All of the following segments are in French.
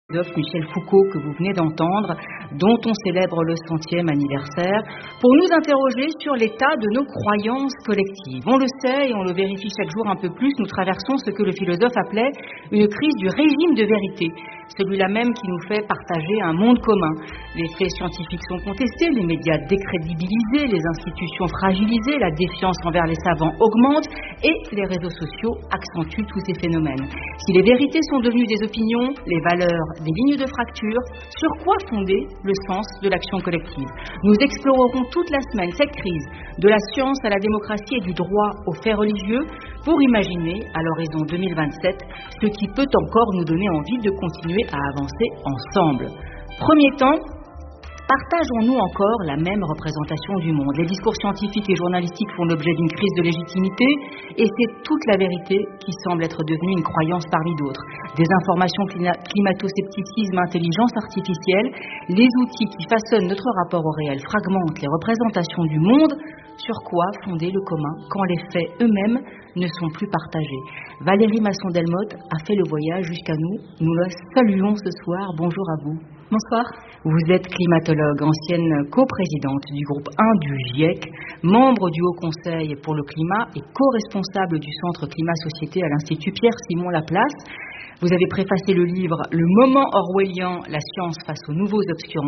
philosophe Michel Foucault que vous venez d'entendre, dont on célèbre le 100e anniversaire, pour nous interroger sur l'état de nos croyances collectives. On le sait et on le vérifie chaque jour un peu plus, nous traversons ce que le philosophe appelait une crise du régime de vérité, celui-là même qui nous fait partager un monde commun. Les faits scientifiques sont contestés, les médias décrédibilisés, les institutions fragilisées, la défiance envers les savants augmente et les réseaux sociaux accentuent tous ces phénomènes. Si les vérités sont devenues des opinions, les valeurs des lignes de fracture, sur quoi fonder le sens de l'action collective? Nous explorerons toute la semaine cette crise, de la science à la démocratie et du droit aux faits religieux, pour imaginer, à l'horizon 2027, ce qui peut encore nous donner envie de continuer à avancer ensemble. Premier temps, partageons-nous encore la même représentation du monde? Les discours scientifiques et journalistiques font l'objet d'une crise de légitimité et c'est toute la vérité qui semble être devenue une croyance parmi d'autres. Désinformation, climato-scepticisme, intelligence artificielle, les outils qui façonnent notre rapport au réel fragmentent les représentations du monde. Sur quoi fonder le commun quand les faits eux-mêmes ne sont plus partagés? Valérie Masson-Delmotte a fait le voyage jusqu'à nous. Nous la saluons ce soir. Bonjour à vous. Bonsoir. Vous êtes climatologue, ancienne coprésidente du groupe 1 du GIEC, membre du Haut Conseil pour le climat et co-responsable du Centre Climat-Société à l'Institut Pierre-Simon Laplace. Vous avez préfacé le livre « Le moment orwellien, la science face aux nouveaux obscurantismes »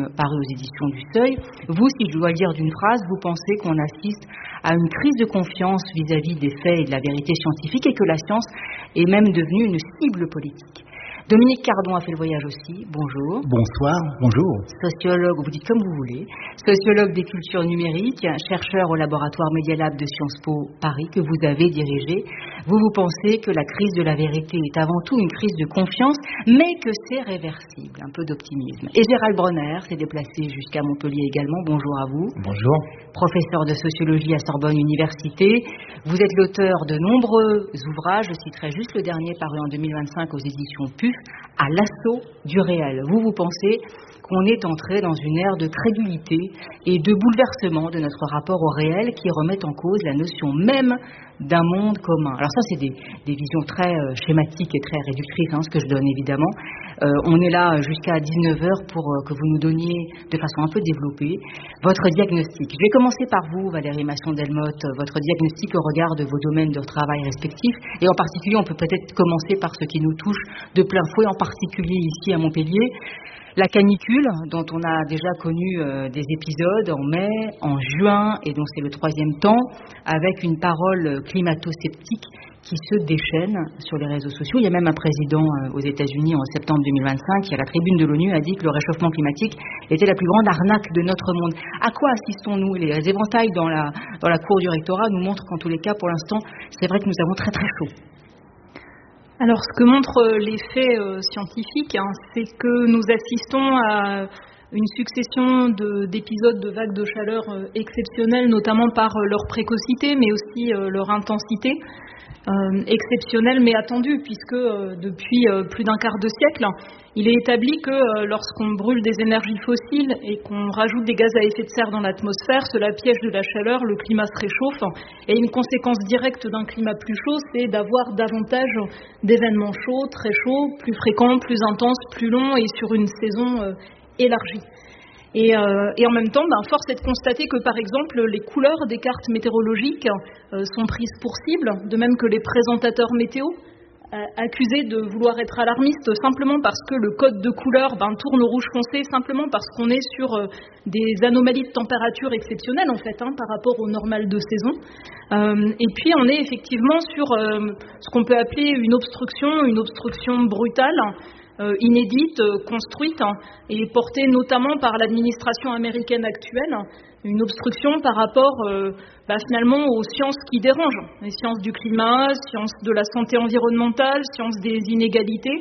paru aux éditions du Seuil. Vous, si je dois lire d'une phrase, vous pensez qu'on assiste à une crise de confiance vis-à-vis des faits et de la vérité scientifique et que la science est même devenue une cible politique. Dominique Cardon a fait le voyage aussi. Bonjour. Bonsoir, bonjour. Sociologue, vous dites comme vous voulez. Sociologue des cultures numériques, chercheur au laboratoire Media Lab de Sciences Po Paris que vous avez dirigé. Vous pensez que la crise de la vérité est avant tout une crise de confiance, mais que c'est réversible. Un peu d'optimisme. Et Gérald Bronner s'est déplacé jusqu'à Montpellier également. Bonjour à vous. Bonjour. Professeur de sociologie à Sorbonne Université. Vous êtes l'auteur de nombreux ouvrages. Je citerai juste le dernier paru en 2025 aux éditions PUF, à l'assaut du réel. Vous pensez qu'on est entré dans une ère de crédulité et de bouleversement de notre rapport au réel qui remet en cause la notion même d'un monde commun. Alors ça, c'est des visions très schématiques et très réductrices, ce que je donne évidemment. On est là jusqu'à 19h pour que vous nous donniez de façon un peu développée votre diagnostic. Je vais commencer par vous, Valérie Masson-Delmotte, votre diagnostic au regard de vos domaines de travail respectifs. Et en particulier, on peut peut-être commencer par ce qui nous touche de plein fouet, en particulier ici à Montpellier. La canicule, dont on a déjà connu des épisodes en mai, en juin, et dont c'est le troisième temps, avec une parole climato-sceptique qui se déchaîne sur les réseaux sociaux. Il y a même un président aux États-Unis en septembre 2025 qui, à la tribune de l'ONU, a dit que le réchauffement climatique était la plus grande arnaque de notre monde. À quoi assistons-nous? Les éventails dans la cour du rectorat nous montrent qu'en tous les cas, pour l'instant, c'est vrai que nous avons très très chaud. Alors, ce que montrent les faits scientifiques, c'est que nous assistons à une succession d'épisodes de vagues de chaleur exceptionnelles, notamment par leur précocité, mais aussi leur intensité. Exceptionnelle mais attendue, puisque depuis plus d'un quart de siècle, il est établi que lorsqu'on brûle des énergies fossiles et qu'on rajoute des gaz à effet de serre dans l'atmosphère, cela piège de la chaleur, le climat se réchauffe, et une conséquence directe d'un climat plus chaud, c'est d'avoir davantage d'événements chauds, très chauds, plus fréquents, plus intenses, plus longs et sur une saison élargie. Et en même temps, force est de constater que, par exemple, les couleurs des cartes météorologiques sont prises pour cible, de même que les présentateurs météo, accusés de vouloir être alarmistes simplement parce que le code de couleur tourne au rouge foncé, simplement parce qu'on est sur des anomalies de température exceptionnelles, en fait, par rapport au normal de saison. Et puis, on est effectivement sur ce qu'on peut appeler une obstruction brutale, inédite, construite et portée notamment par l'administration américaine actuelle, une obstruction par rapport finalement aux sciences qui dérangent, les sciences du climat, sciences de la santé environnementale, sciences des inégalités,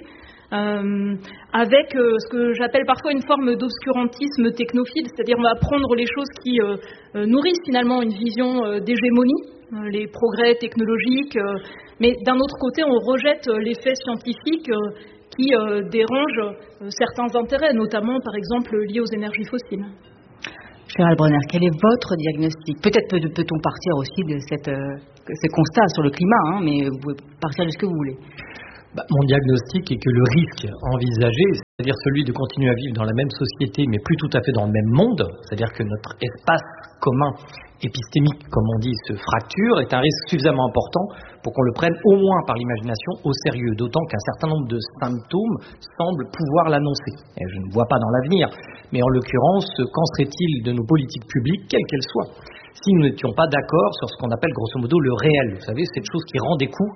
avec ce que j'appelle parfois une forme d'obscurantisme technophile, c'est-à-dire on va prendre les choses qui nourrissent finalement une vision d'hégémonie, les progrès technologiques, mais d'un autre côté on rejette les faits scientifiques qui dérangent certains intérêts, notamment par exemple liés aux énergies fossiles. Gérald Bronner, quel est votre diagnostic? Peut-être peut-on partir aussi de ce constat sur le climat, mais vous pouvez partir de ce que vous voulez. Mon diagnostic est que le risque envisagé, c'est-à-dire celui de continuer à vivre dans la même société, mais plus tout à fait dans le même monde, c'est-à-dire que notre espace commun épistémique, comme on dit, se fracture, est un risque suffisamment important pour qu'on le prenne au moins par l'imagination au sérieux, d'autant qu'un certain nombre de symptômes semblent pouvoir l'annoncer. Et je ne vois pas dans l'avenir, mais en l'occurrence, qu'en serait-il de nos politiques publiques, quelles qu'elles soient, si nous n'étions pas d'accord sur ce qu'on appelle grosso modo le réel. Vous savez, cette chose qui rend des coups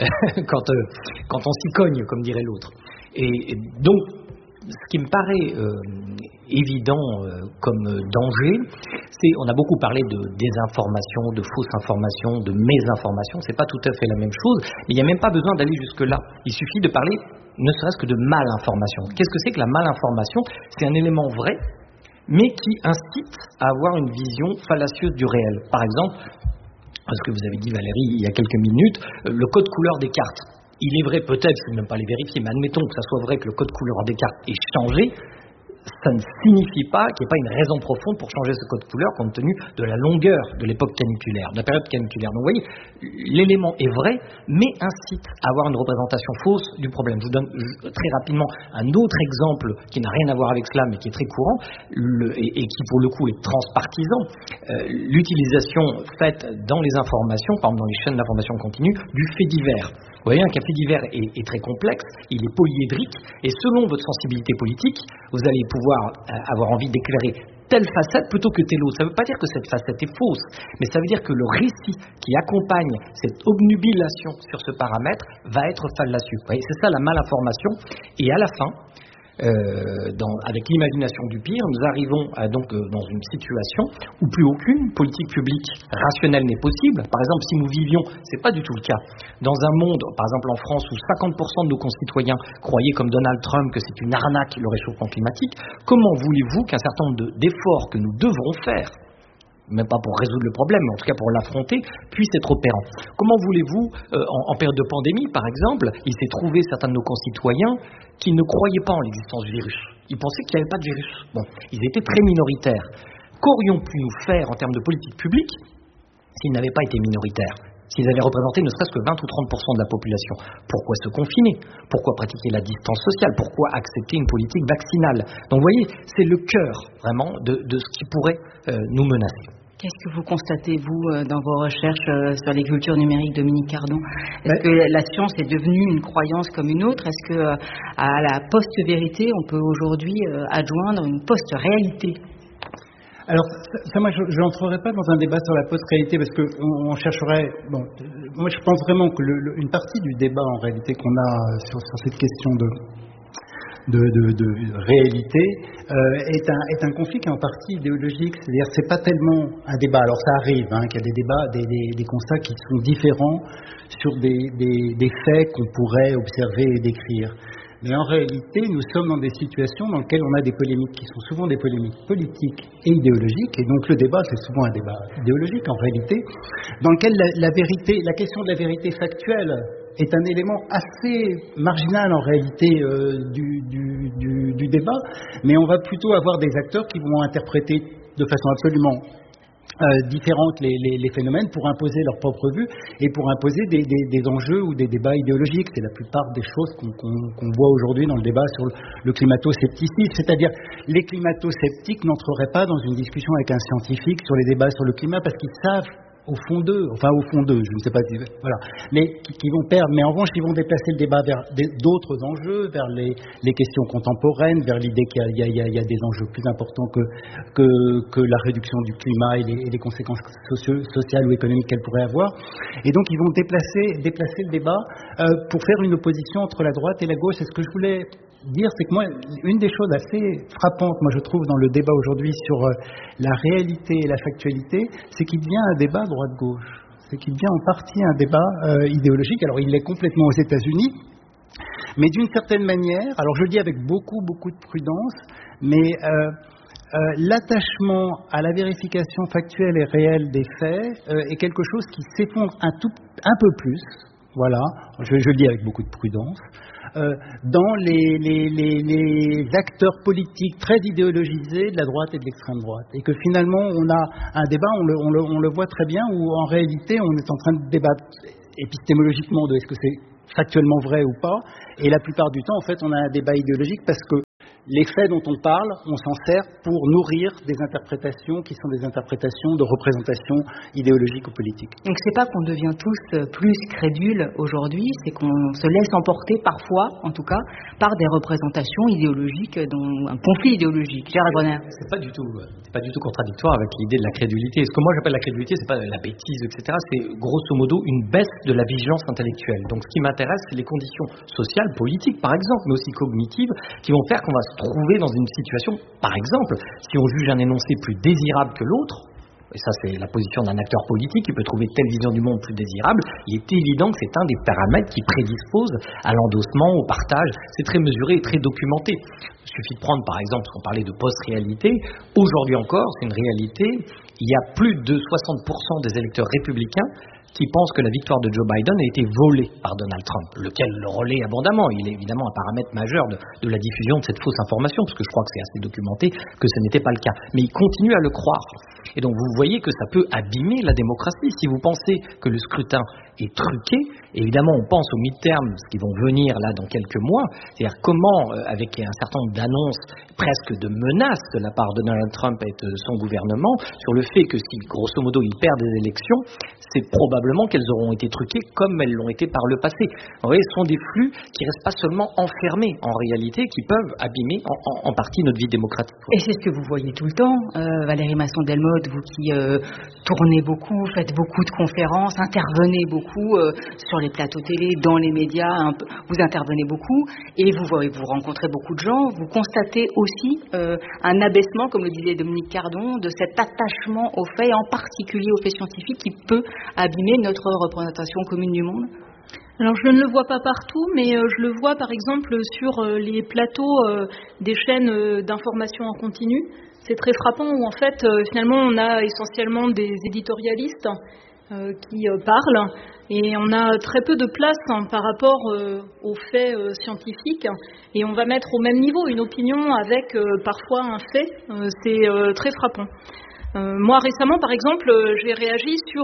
quand on s'y cogne, comme dirait l'autre. Et donc, ce qui me paraît évident comme danger, c'est, on a beaucoup parlé de désinformation, de fausses informations, de mésinformation, c'est pas tout à fait la même chose, mais il n'y a même pas besoin d'aller jusque-là. Il suffit de parler ne serait-ce que de malinformation. Qu'est-ce que c'est que la malinformation? C'est un élément vrai, mais qui incite à avoir une vision fallacieuse du réel. Par exemple, ce que vous avez dit Valérie il y a quelques minutes, le code couleur des cartes. Il est vrai peut-être, je ne vais même pas les vérifier, mais admettons que ça soit vrai que le code couleur des cartes ait changé, ça ne signifie pas qu'il n'y ait pas une raison profonde pour changer ce code couleur compte tenu de la longueur de l'époque caniculaire, de la période caniculaire. Donc vous voyez, l'élément est vrai, mais incite à avoir une représentation fausse du problème. Je vous donne très rapidement un autre exemple qui n'a rien à voir avec cela, mais qui est très courant, et qui pour le coup est transpartisan. L'utilisation faite dans les informations, par exemple dans les chaînes d'information continue, du fait divers. Vous voyez, un fait divers est très complexe, il est polyédrique, et selon votre sensibilité politique, vous allez pouvoir avoir envie d'éclairer telle facette plutôt que telle autre. Ça ne veut pas dire que cette facette est fausse, mais ça veut dire que le récit qui accompagne cette obnubilation sur ce paramètre va être fallacieux. Vous voyez, c'est ça la malinformation, et à la fin, avec l'imagination du pire, nous arrivons donc dans une situation où plus aucune politique publique rationnelle n'est possible. Par exemple, si nous vivions, c'est pas du tout le cas, dans un monde, par exemple en France, où 50% de nos concitoyens croyaient comme Donald Trump que c'est une arnaque le réchauffement climatique, comment voulez-vous qu'un certain nombre d'efforts que nous devrons faire, même pas pour résoudre le problème, mais en tout cas pour l'affronter, puisse être opérant? Comment voulez-vous, en période de pandémie par exemple, il s'est trouvé certains de nos concitoyens qui ne croyaient pas en l'existence du virus. Ils pensaient qu'il n'y avait pas de virus. Bon, ils étaient très minoritaires. Qu'aurions pu nous faire en termes de politique publique s'ils n'avaient pas été minoritaires? S'ils avaient représenté ne serait-ce que 20 ou 30% de la population? Pourquoi se confiner? Pourquoi pratiquer la distance sociale? Pourquoi accepter une politique vaccinale? Donc vous voyez, c'est le cœur vraiment de ce qui pourrait nous menacer. Qu'est-ce que vous constatez, vous, dans vos recherches sur les cultures numériques, Dominique Cardon? Est-ce que la science est devenue une croyance comme une autre? Est-ce que à la post-vérité, on peut aujourd'hui adjoindre une post-réalité? Alors, ça moi, je n'entrerai pas dans un débat sur la post-réalité parce qu'on chercherait... Bon, moi, je pense vraiment que une partie du débat, en réalité, qu'on a sur cette question de réalité est un conflit qui est en partie idéologique. C'est-à-dire, c'est pas tellement un débat. Alors, ça arrive qu'il y a des débats, des constats qui sont différents sur des faits qu'on pourrait observer et décrire. Mais en réalité, nous sommes dans des situations dans lesquelles on a des polémiques qui sont souvent des polémiques politiques et idéologiques. Et donc le débat, c'est souvent un débat idéologique en réalité, dans lequel la question de la vérité factuelle est un élément assez marginal en réalité du débat. Mais on va plutôt avoir des acteurs qui vont interpréter de façon absolument différentes les phénomènes pour imposer leur propre vue et pour imposer des enjeux ou des débats idéologiques. C'est la plupart des choses qu'on voit aujourd'hui dans le débat sur le climato-scepticisme, c'est-à-dire les climato-sceptiques n'entreraient pas dans une discussion avec un scientifique sur les débats sur le climat parce qu'ils savent au fond d'eux, je ne sais pas, voilà, mais qui vont perdre. Mais en revanche, ils vont déplacer le débat vers d'autres enjeux, vers les questions contemporaines, vers l'idée qu'il y a des enjeux plus importants que la réduction du climat et les conséquences sociales ou économiques qu'elle pourrait avoir. Et donc, ils vont déplacer le débat pour faire une opposition entre la droite et la gauche. Et ce que je voulais dire, c'est que moi, une des choses assez frappantes, moi je trouve, dans le débat aujourd'hui sur la réalité et la factualité, c'est qu'il devient un débat droite-gauche. C'est qu'il devient en partie un débat idéologique. Alors il l'est complètement aux États-Unis, mais d'une certaine manière, alors je le dis avec beaucoup de prudence, mais l'attachement à la vérification factuelle et réelle des faits est quelque chose qui s'effondre un peu plus, voilà, je le dis avec beaucoup de prudence, dans les acteurs politiques très idéologisés de la droite et de l'extrême droite. Et que finalement, on a un débat, on le voit très bien, où en réalité, on est en train de débattre épistémologiquement de est-ce que c'est factuellement vrai ou pas. Et la plupart du temps, en fait, on a un débat idéologique parce que les faits dont on parle, on s'en sert pour nourrir des interprétations qui sont des interprétations de représentation idéologique ou politique. Donc c'est pas qu'on devient tous plus crédules aujourd'hui, c'est qu'on se laisse emporter parfois, en tout cas, par des représentations idéologiques, dont un conflit idéologique. Gérald Bronner. C'est pas du tout contradictoire avec l'idée de la crédulité. Ce que moi j'appelle la crédulité, c'est pas la bêtise, etc. C'est grosso modo une baisse de la vigilance intellectuelle. Donc ce qui m'intéresse, c'est les conditions sociales, politiques par exemple, mais aussi cognitives, qui vont faire qu'on va se trouver dans une situation, par exemple, si on juge un énoncé plus désirable que l'autre, et ça c'est la position d'un acteur politique qui peut trouver telle vision du monde plus désirable, il est évident que c'est un des paramètres qui prédispose à l'endossement, au partage. C'est très mesuré et très documenté. Il suffit de prendre par exemple, on parlait de post-réalité, aujourd'hui encore, c'est une réalité, il y a plus de 60% des électeurs républicains qui pensent que la victoire de Joe Biden a été volée par Donald Trump, lequel le relaie abondamment. Il est évidemment un paramètre majeur de la diffusion de cette fausse information, parce que je crois que c'est assez documenté que ce n'était pas le cas. Mais il continue à le croire. Et donc vous voyez que ça peut abîmer la démocratie. Si vous pensez que le scrutin est truqué, évidemment on pense aux midterms, ce qui vont venir là dans quelques mois, c'est-à-dire comment, avec un certain nombre d'annonces, presque de menaces de la part de Donald Trump et de son gouvernement, sur le fait que si grosso modo il perd des élections, c'est probablement qu'elles auront été truquées comme elles l'ont été par le passé. Vous voyez, ce sont des flux qui ne restent pas seulement enfermés en réalité, qui peuvent abîmer en partie notre vie démocratique. Et c'est ce que vous voyez tout le temps, Valérie Masson-Delmotte, vous qui tournez beaucoup, faites beaucoup de conférences, intervenez beaucoup sur les plateaux télé, dans les médias, vous intervenez beaucoup et vous rencontrez beaucoup de gens, vous constatez aussi un abaissement, comme le disait Dominique Cardon, de cet attachement aux faits, en particulier aux faits scientifiques, qui peut abîmer notre représentation commune du monde. Alors je ne le vois pas partout, mais je le vois par exemple sur les plateaux des chaînes d'information en continu. C'est très frappant où en fait finalement on a essentiellement des éditorialistes qui parlent et on a très peu de place par rapport aux faits scientifiques et on va mettre au même niveau une opinion avec parfois un fait. C'est très frappant. Moi récemment par exemple j'ai réagi sur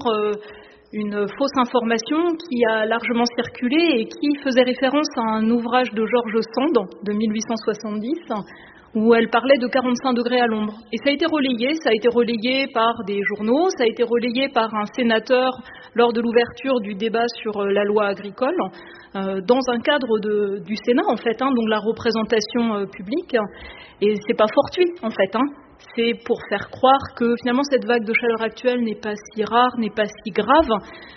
une fausse information qui a largement circulé et qui faisait référence à un ouvrage de George Sand de 1870 où elle parlait de 45 degrés à l'ombre. Et ça a été relayé par des journaux, ça a été relayé par un sénateur lors de l'ouverture du débat sur la loi agricole, dans un cadre du Sénat en fait, donc la représentation publique. Et c'est pas fortuit en fait, c'est pour faire croire que finalement cette vague de chaleur actuelle n'est pas si rare, n'est pas si grave.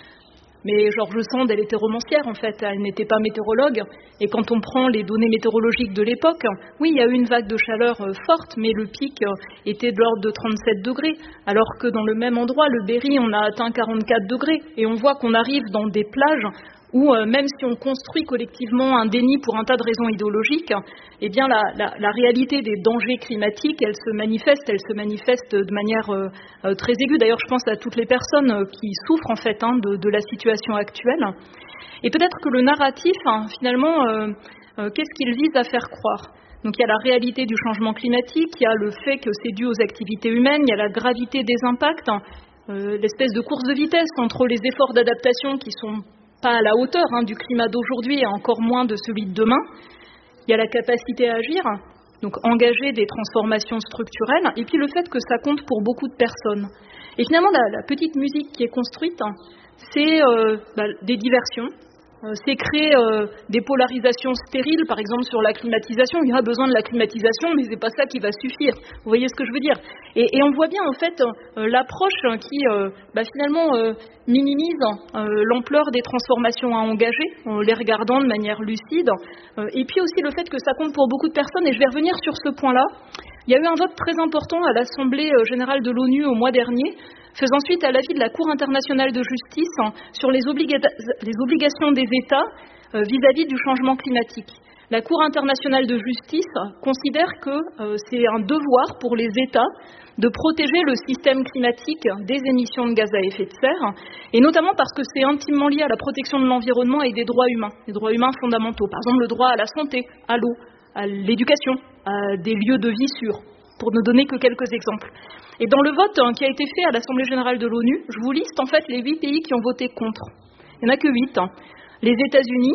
Mais George Sand, elle était romancière en fait, elle n'était pas météorologue. Et quand on prend les données météorologiques de l'époque, oui, il y a eu une vague de chaleur forte, mais le pic était de l'ordre de 37 degrés. Alors que dans le même endroit, le Berry, on a atteint 44 degrés. Et on voit qu'on arrive dans des plages où même si on construit collectivement un déni pour un tas de raisons idéologiques, eh bien la réalité des dangers climatiques, elle se manifeste de manière très aiguë. D'ailleurs, je pense à toutes les personnes qui souffrent en fait de la situation actuelle. Et peut-être que le narratif, finalement, qu'est-ce qu'il vise à faire croire ? Donc il y a la réalité du changement climatique, il y a le fait que c'est dû aux activités humaines, il y a la gravité des impacts, l'espèce de course de vitesse entre les efforts d'adaptation qui sont pas à la hauteur du climat d'aujourd'hui et encore moins de celui de demain. Il y a la capacité à agir, donc engager des transformations structurelles, et puis le fait que ça compte pour beaucoup de personnes. Et finalement, la petite musique qui est construite, c'est des diversions, c'est créer des polarisations stériles, par exemple sur la climatisation. Il y a besoin de la climatisation, mais c'est pas ça qui va suffire. Vous voyez ce que je veux dire ? Et on voit bien en fait l'approche qui finalement minimise l'ampleur des transformations à engager, en les regardant de manière lucide. Et puis aussi le fait que ça compte pour beaucoup de personnes. Et je vais revenir sur ce point-là. Il y a eu un vote très important à l'Assemblée générale de l'ONU au mois dernier, faisant suite à l'avis de la Cour internationale de justice sur les obligations des États vis-à-vis du changement climatique. La Cour internationale de justice considère que c'est un devoir pour les États de protéger le système climatique des émissions de gaz à effet de serre, et notamment parce que c'est intimement lié à la protection de l'environnement et des droits humains fondamentaux. Par exemple, le droit à la santé, à l'eau, à l'éducation, à des lieux de vie sûrs, pour ne donner que quelques exemples. Et dans le vote qui a été fait à l'Assemblée générale de l'ONU, je vous liste en fait les 8 pays qui ont voté contre. Il n'y en a que 8. Les États-Unis,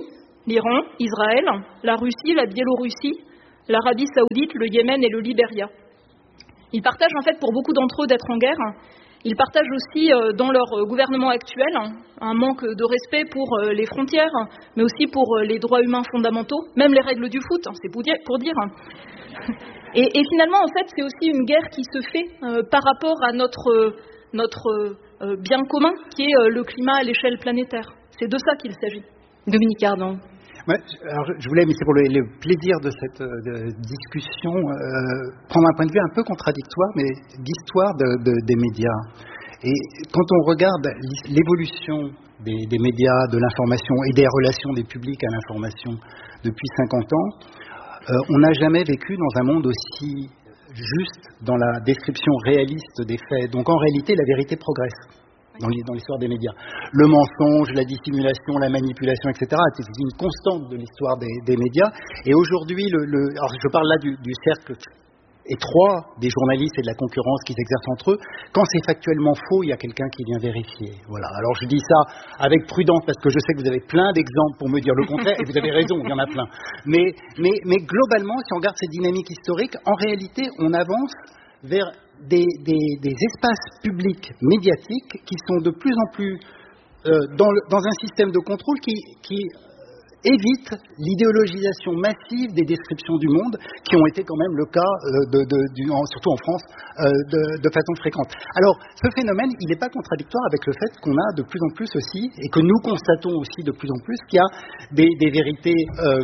l'Iran, Israël, la Russie, la Biélorussie, l'Arabie Saoudite, le Yémen et le Libéria. Ils partagent en fait pour beaucoup d'entre eux d'être en guerre. Ils partagent aussi dans leur gouvernement actuel un manque de respect pour les frontières, mais aussi pour les droits humains fondamentaux, même les règles du foot, c'est pour dire. Et finalement, en fait, c'est aussi une guerre qui se fait par rapport à notre bien commun, qui est le climat à l'échelle planétaire. C'est de ça qu'il s'agit. Dominique Cardon. Ouais, alors je voulais, mais c'est pour le plaisir de cette discussion, prendre un point de vue un peu contradictoire, mais d'histoire des médias. Et quand on regarde l'évolution des médias, de l'information et des relations des publics à l'information depuis 50 ans, on n'a jamais vécu dans un monde aussi juste dans la description réaliste des faits. Donc en réalité, la vérité progresse dans l'histoire des médias. Le mensonge, la dissimulation, la manipulation, etc. C'est une constante de l'histoire des médias. Et aujourd'hui, alors je parle là du cercle étroit des journalistes et de la concurrence qui s'exercent entre eux. Quand c'est factuellement faux, il y a quelqu'un qui vient vérifier. Voilà. Alors je dis ça avec prudence parce que je sais que vous avez plein d'exemples pour me dire le contraire et vous avez raison, il y en a plein. Mais globalement, si on regarde cette dynamique historique, en réalité, on avance vers des espaces publics médiatiques qui sont de plus en plus dans un système de contrôle qui évite l'idéologisation massive des descriptions du monde qui ont été quand même le cas, surtout en France, de façon fréquente. Alors, ce phénomène, il n'est pas contradictoire avec le fait qu'on a de plus en plus aussi, et que nous constatons aussi de plus en plus, qu'il y a des vérités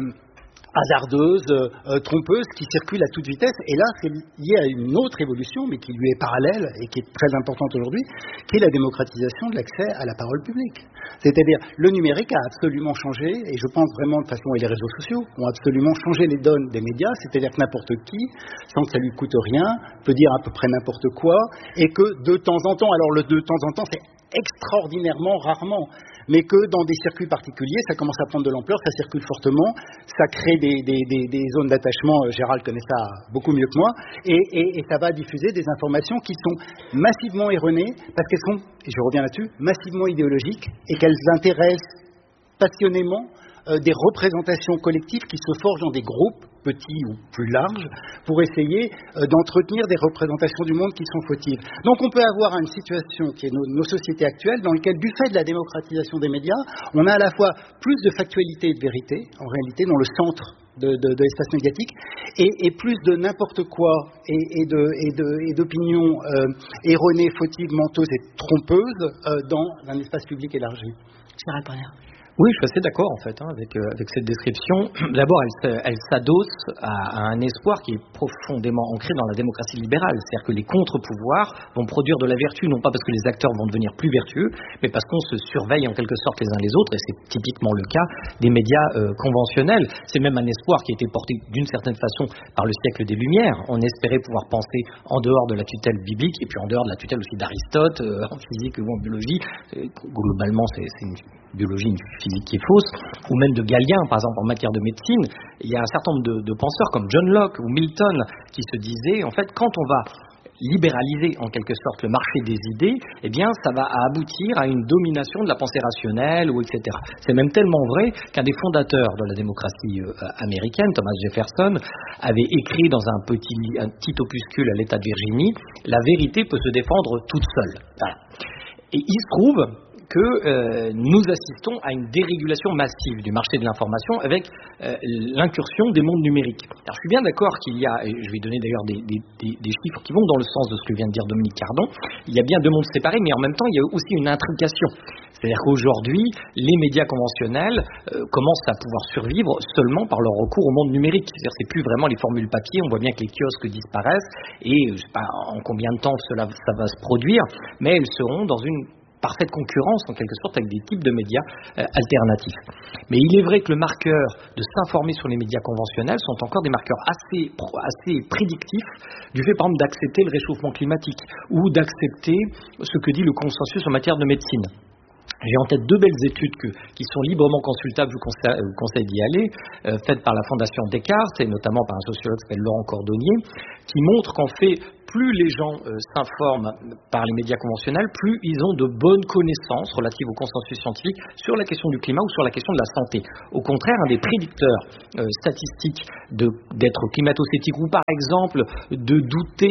hasardeuses, trompeuses, qui circulent à toute vitesse. Et là, c'est lié à une autre évolution, mais qui lui est parallèle et qui est très importante aujourd'hui, qui est la démocratisation de l'accès à la parole publique. C'est-à-dire, le numérique a absolument changé, et je pense vraiment de façon, et les réseaux sociaux ont absolument changé les donnes des médias, c'est-à-dire que n'importe qui, sans que ça lui coûte rien, peut dire à peu près n'importe quoi, et que de temps en temps, alors le de temps en temps, c'est extraordinairement rarement, mais que dans des circuits particuliers, ça commence à prendre de l'ampleur, ça circule fortement, ça crée des zones d'attachement, Gérald connaît ça beaucoup mieux que moi, et ça va diffuser des informations qui sont massivement erronées, parce qu'elles sont, et je reviens là-dessus, massivement idéologiques, et qu'elles intéressent passionnément des représentations collectives qui se forgent dans des groupes, petits ou plus larges, pour essayer d'entretenir des représentations du monde qui sont fautives. Donc on peut avoir une situation qui est nos sociétés actuelles, dans lesquelles, du fait de la démocratisation des médias, on a à la fois plus de factualité et de vérité, en réalité, dans le centre de l'espace médiatique, et plus de n'importe quoi et d'opinions erronées, fautives, menteuses et trompeuses dans un espace public élargi. Gérald Brenner. Oui, je suis assez d'accord en fait avec cette description. D'abord, elle s'adosse à un espoir qui est profondément ancré dans la démocratie libérale. C'est-à-dire que les contre-pouvoirs vont produire de la vertu, non pas parce que les acteurs vont devenir plus vertueux, mais parce qu'on se surveille en quelque sorte les uns les autres, et c'est typiquement le cas des médias conventionnels. C'est même un espoir qui a été porté d'une certaine façon par le siècle des Lumières. On espérait pouvoir penser en dehors de la tutelle biblique, et puis en dehors de la tutelle aussi d'Aristote, en physique ou en biologie. Globalement, c'est une biologie, une physique qui est fausse, ou même de Galien, par exemple, en matière de médecine. Il y a un certain nombre de penseurs comme John Locke ou Milton qui se disaient, en fait, quand on va libéraliser en quelque sorte le marché des idées, eh bien ça va aboutir à une domination de la pensée rationnelle, ou etc. C'est même tellement vrai qu'un des fondateurs de la démocratie américaine, Thomas Jefferson, avait écrit dans un petit opuscule à l'État de Virginie, « La vérité peut se défendre toute seule ». Voilà. Et il se trouve que nous assistons à une dérégulation massive du marché de l'information avec l'incursion des mondes numériques. Alors je suis bien d'accord qu'il y a, et je vais donner d'ailleurs des chiffres qui vont dans le sens de ce que vient de dire Dominique Cardon, il y a bien deux mondes séparés, mais en même temps il y a aussi une intrication. C'est-à-dire qu'aujourd'hui, les médias conventionnels commencent à pouvoir survivre seulement par leur recours au monde numérique. C'est-à-dire que c'est plus vraiment les formules papier, on voit bien que les kiosques disparaissent, et je ne sais pas en combien de temps ça va se produire, mais elles seront dans une parfaite concurrence en quelque sorte avec des types de médias alternatifs. Mais il est vrai que le marqueur de s'informer sur les médias conventionnels sont encore des marqueurs assez prédictifs du fait par exemple d'accepter le réchauffement climatique ou d'accepter ce que dit le consensus en matière de médecine. J'ai en tête deux belles études qui sont librement consultables, je vous conseille d'y aller, faites par la Fondation Descartes et notamment par un sociologue qui s'appelle Laurent Cordonnier, qui montrent qu'en fait plus les gens s'informent par les médias conventionnels, plus ils ont de bonnes connaissances relatives au consensus scientifique sur la question du climat ou sur la question de la santé. Au contraire, un des prédicteurs statistiques d'être climato-sceptique ou par exemple de douter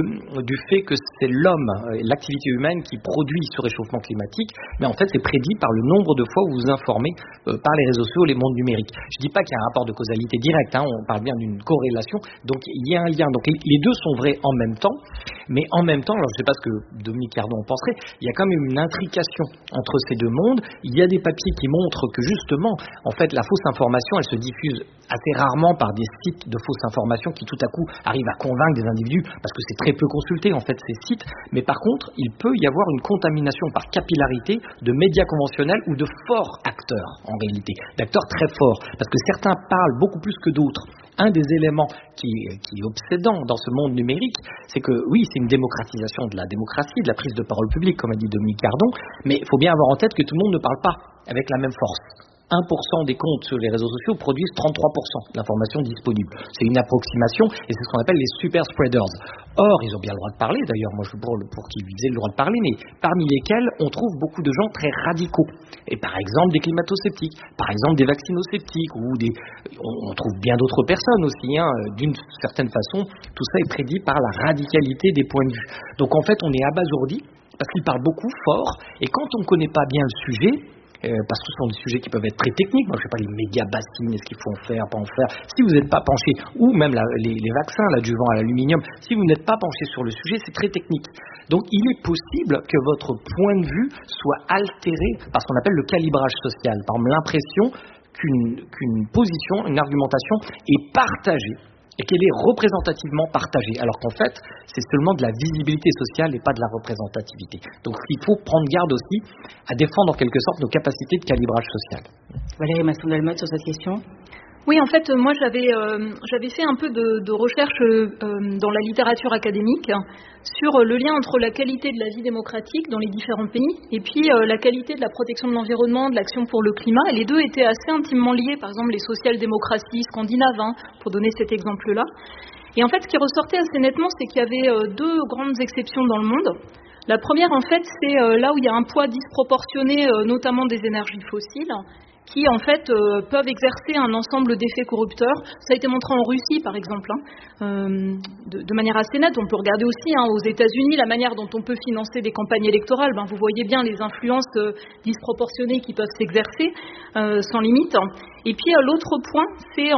du fait que c'est l'homme, l'activité humaine qui produit ce réchauffement climatique, mais en fait c'est prédit par le nombre de fois où vous vous informez par les réseaux sociaux, les mondes numériques. Je ne dis pas qu'il y a un rapport de causalité direct, on parle bien d'une corrélation, donc il y a un lien. Donc les deux sont vrais en même temps, mais en même temps, alors je ne sais pas ce que Dominique Cardon en penserait, il y a quand même une intrication entre ces deux mondes. Il y a des papiers qui montrent que justement, en fait, la fausse information, elle se diffuse assez rarement par des sites de fausses informations qui tout à coup arrivent à convaincre des individus, parce que c'est très peu consulté en fait ces sites, mais par contre, il peut y avoir une contamination par capillarité de médias conventionnels ou de forts acteurs en réalité, d'acteurs très forts, parce que certains parlent beaucoup plus que d'autres. Un des éléments qui est obsédant dans ce monde numérique, c'est que oui, c'est une démocratisation de la démocratie, de la prise de parole publique, comme a dit Dominique Cardon, mais il faut bien avoir en tête que tout le monde ne parle pas avec la même force. 1% des comptes sur les réseaux sociaux produisent 33% de l'information disponible. C'est une approximation et c'est ce qu'on appelle les super spreaders. Or, ils ont bien le droit de parler, d'ailleurs, moi je suis pour qu'ils aient le droit de parler, mais parmi lesquels on trouve beaucoup de gens très radicaux. Et par exemple des climato-sceptiques, par exemple des vaccinosceptiques, ou on trouve bien d'autres personnes aussi. D'une certaine façon, tout ça est prédit par la radicalité des points de vue. Donc en fait, on est abasourdi parce qu'ils parlent beaucoup, fort, et quand on ne connaît pas bien le sujet, parce que ce sont des sujets qui peuvent être très techniques. Moi, je ne sais pas, les méga bassines, est-ce qu'il faut en faire, pas en faire. Si vous n'êtes pas penché, ou même les vaccins, l'adjuvant à l'aluminium, si vous n'êtes pas penché sur le sujet, c'est très technique. Donc, il est possible que votre point de vue soit altéré par ce qu'on appelle le calibrage social. Par exemple, l'impression qu'une position, une argumentation est partagée et qu'elle est représentativement partagée, alors qu'en fait, c'est seulement de la visibilité sociale et pas de la représentativité. Donc il faut prendre garde aussi à défendre en quelque sorte nos capacités de calibrage social. Valérie Masson-Delmotte sur cette question. Oui, en fait, moi j'avais fait un peu de recherche dans la littérature académique sur le lien entre la qualité de la vie démocratique dans les différents pays et puis la qualité de la protection de l'environnement, de l'action pour le climat. Et les deux étaient assez intimement liés, par exemple les social-démocraties scandinaves, pour donner cet exemple-là. Et en fait, ce qui ressortait assez nettement, c'est qu'il y avait deux grandes exceptions dans le monde. La première, en fait, c'est là où il y a un poids disproportionné, notamment des énergies fossiles, qui en fait peuvent exercer un ensemble d'effets corrupteurs. Ça a été montré en Russie par exemple, de manière assez nette. On peut regarder aussi aux États-Unis la manière dont on peut financer des campagnes électorales. Vous voyez bien les influences disproportionnées qui peuvent s'exercer sans limite. Et puis l'autre point, c'est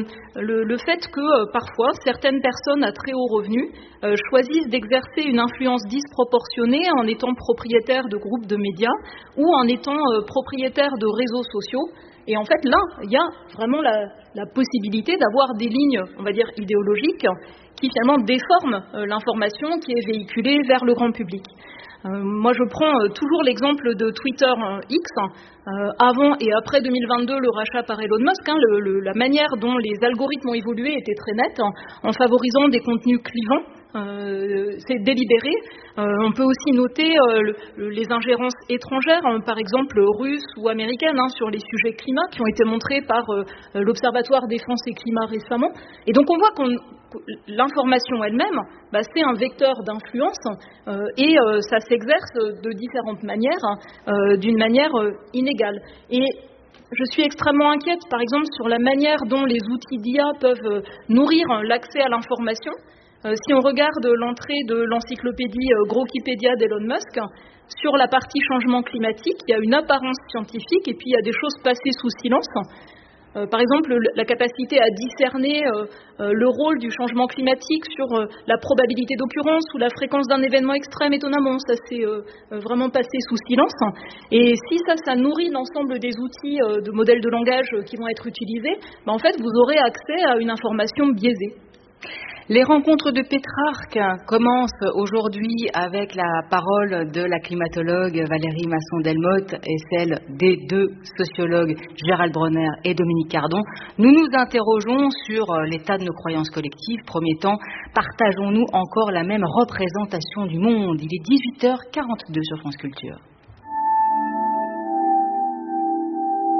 le fait que parfois certaines personnes à très haut revenu choisissent d'exercer une influence disproportionnée en étant propriétaires de groupes de médias ou en étant propriétaires de réseaux sociaux. Et en fait, là, il y a vraiment la possibilité d'avoir des lignes, on va dire, idéologiques qui finalement déforment l'information qui est véhiculée vers le grand public. Moi, je prends toujours l'exemple de Twitter X, avant et après 2022, le rachat par Elon Musk. La manière dont les algorithmes ont évolué était très nette, en favorisant des contenus clivants. C'est délibéré. On peut aussi noter les ingérences étrangères, par exemple russes ou américaines, sur les sujets climat, qui ont été montrés par l'Observatoire Défense et Climat récemment. Et donc on voit que l'information elle-même, c'est un vecteur d'influence et ça s'exerce de différentes manières, d'une manière inégale. Et je suis extrêmement inquiète, par exemple, sur la manière dont les outils d'IA peuvent nourrir l'accès à l'information. Si on regarde l'entrée de l'encyclopédie Grokipédia d'Elon Musk, sur la partie changement climatique, il y a une apparence scientifique et puis il y a des choses passées sous silence. Par exemple, la capacité à discerner le rôle du changement climatique sur la probabilité d'occurrence ou la fréquence d'un événement extrême, étonnamment, ça s'est vraiment passé sous silence. Et si ça nourrit l'ensemble des outils de modèles de langage qui vont être utilisés, en fait, vous aurez accès à une information biaisée. Les rencontres de Pétrarque commencent aujourd'hui avec la parole de la climatologue Valérie Masson-Delmotte et celle des deux sociologues Gérald Bronner et Dominique Cardon. Nous nous interrogeons sur l'état de nos croyances collectives. Premier temps, partageons-nous encore la même représentation du monde? Il est 18h42 sur France Culture.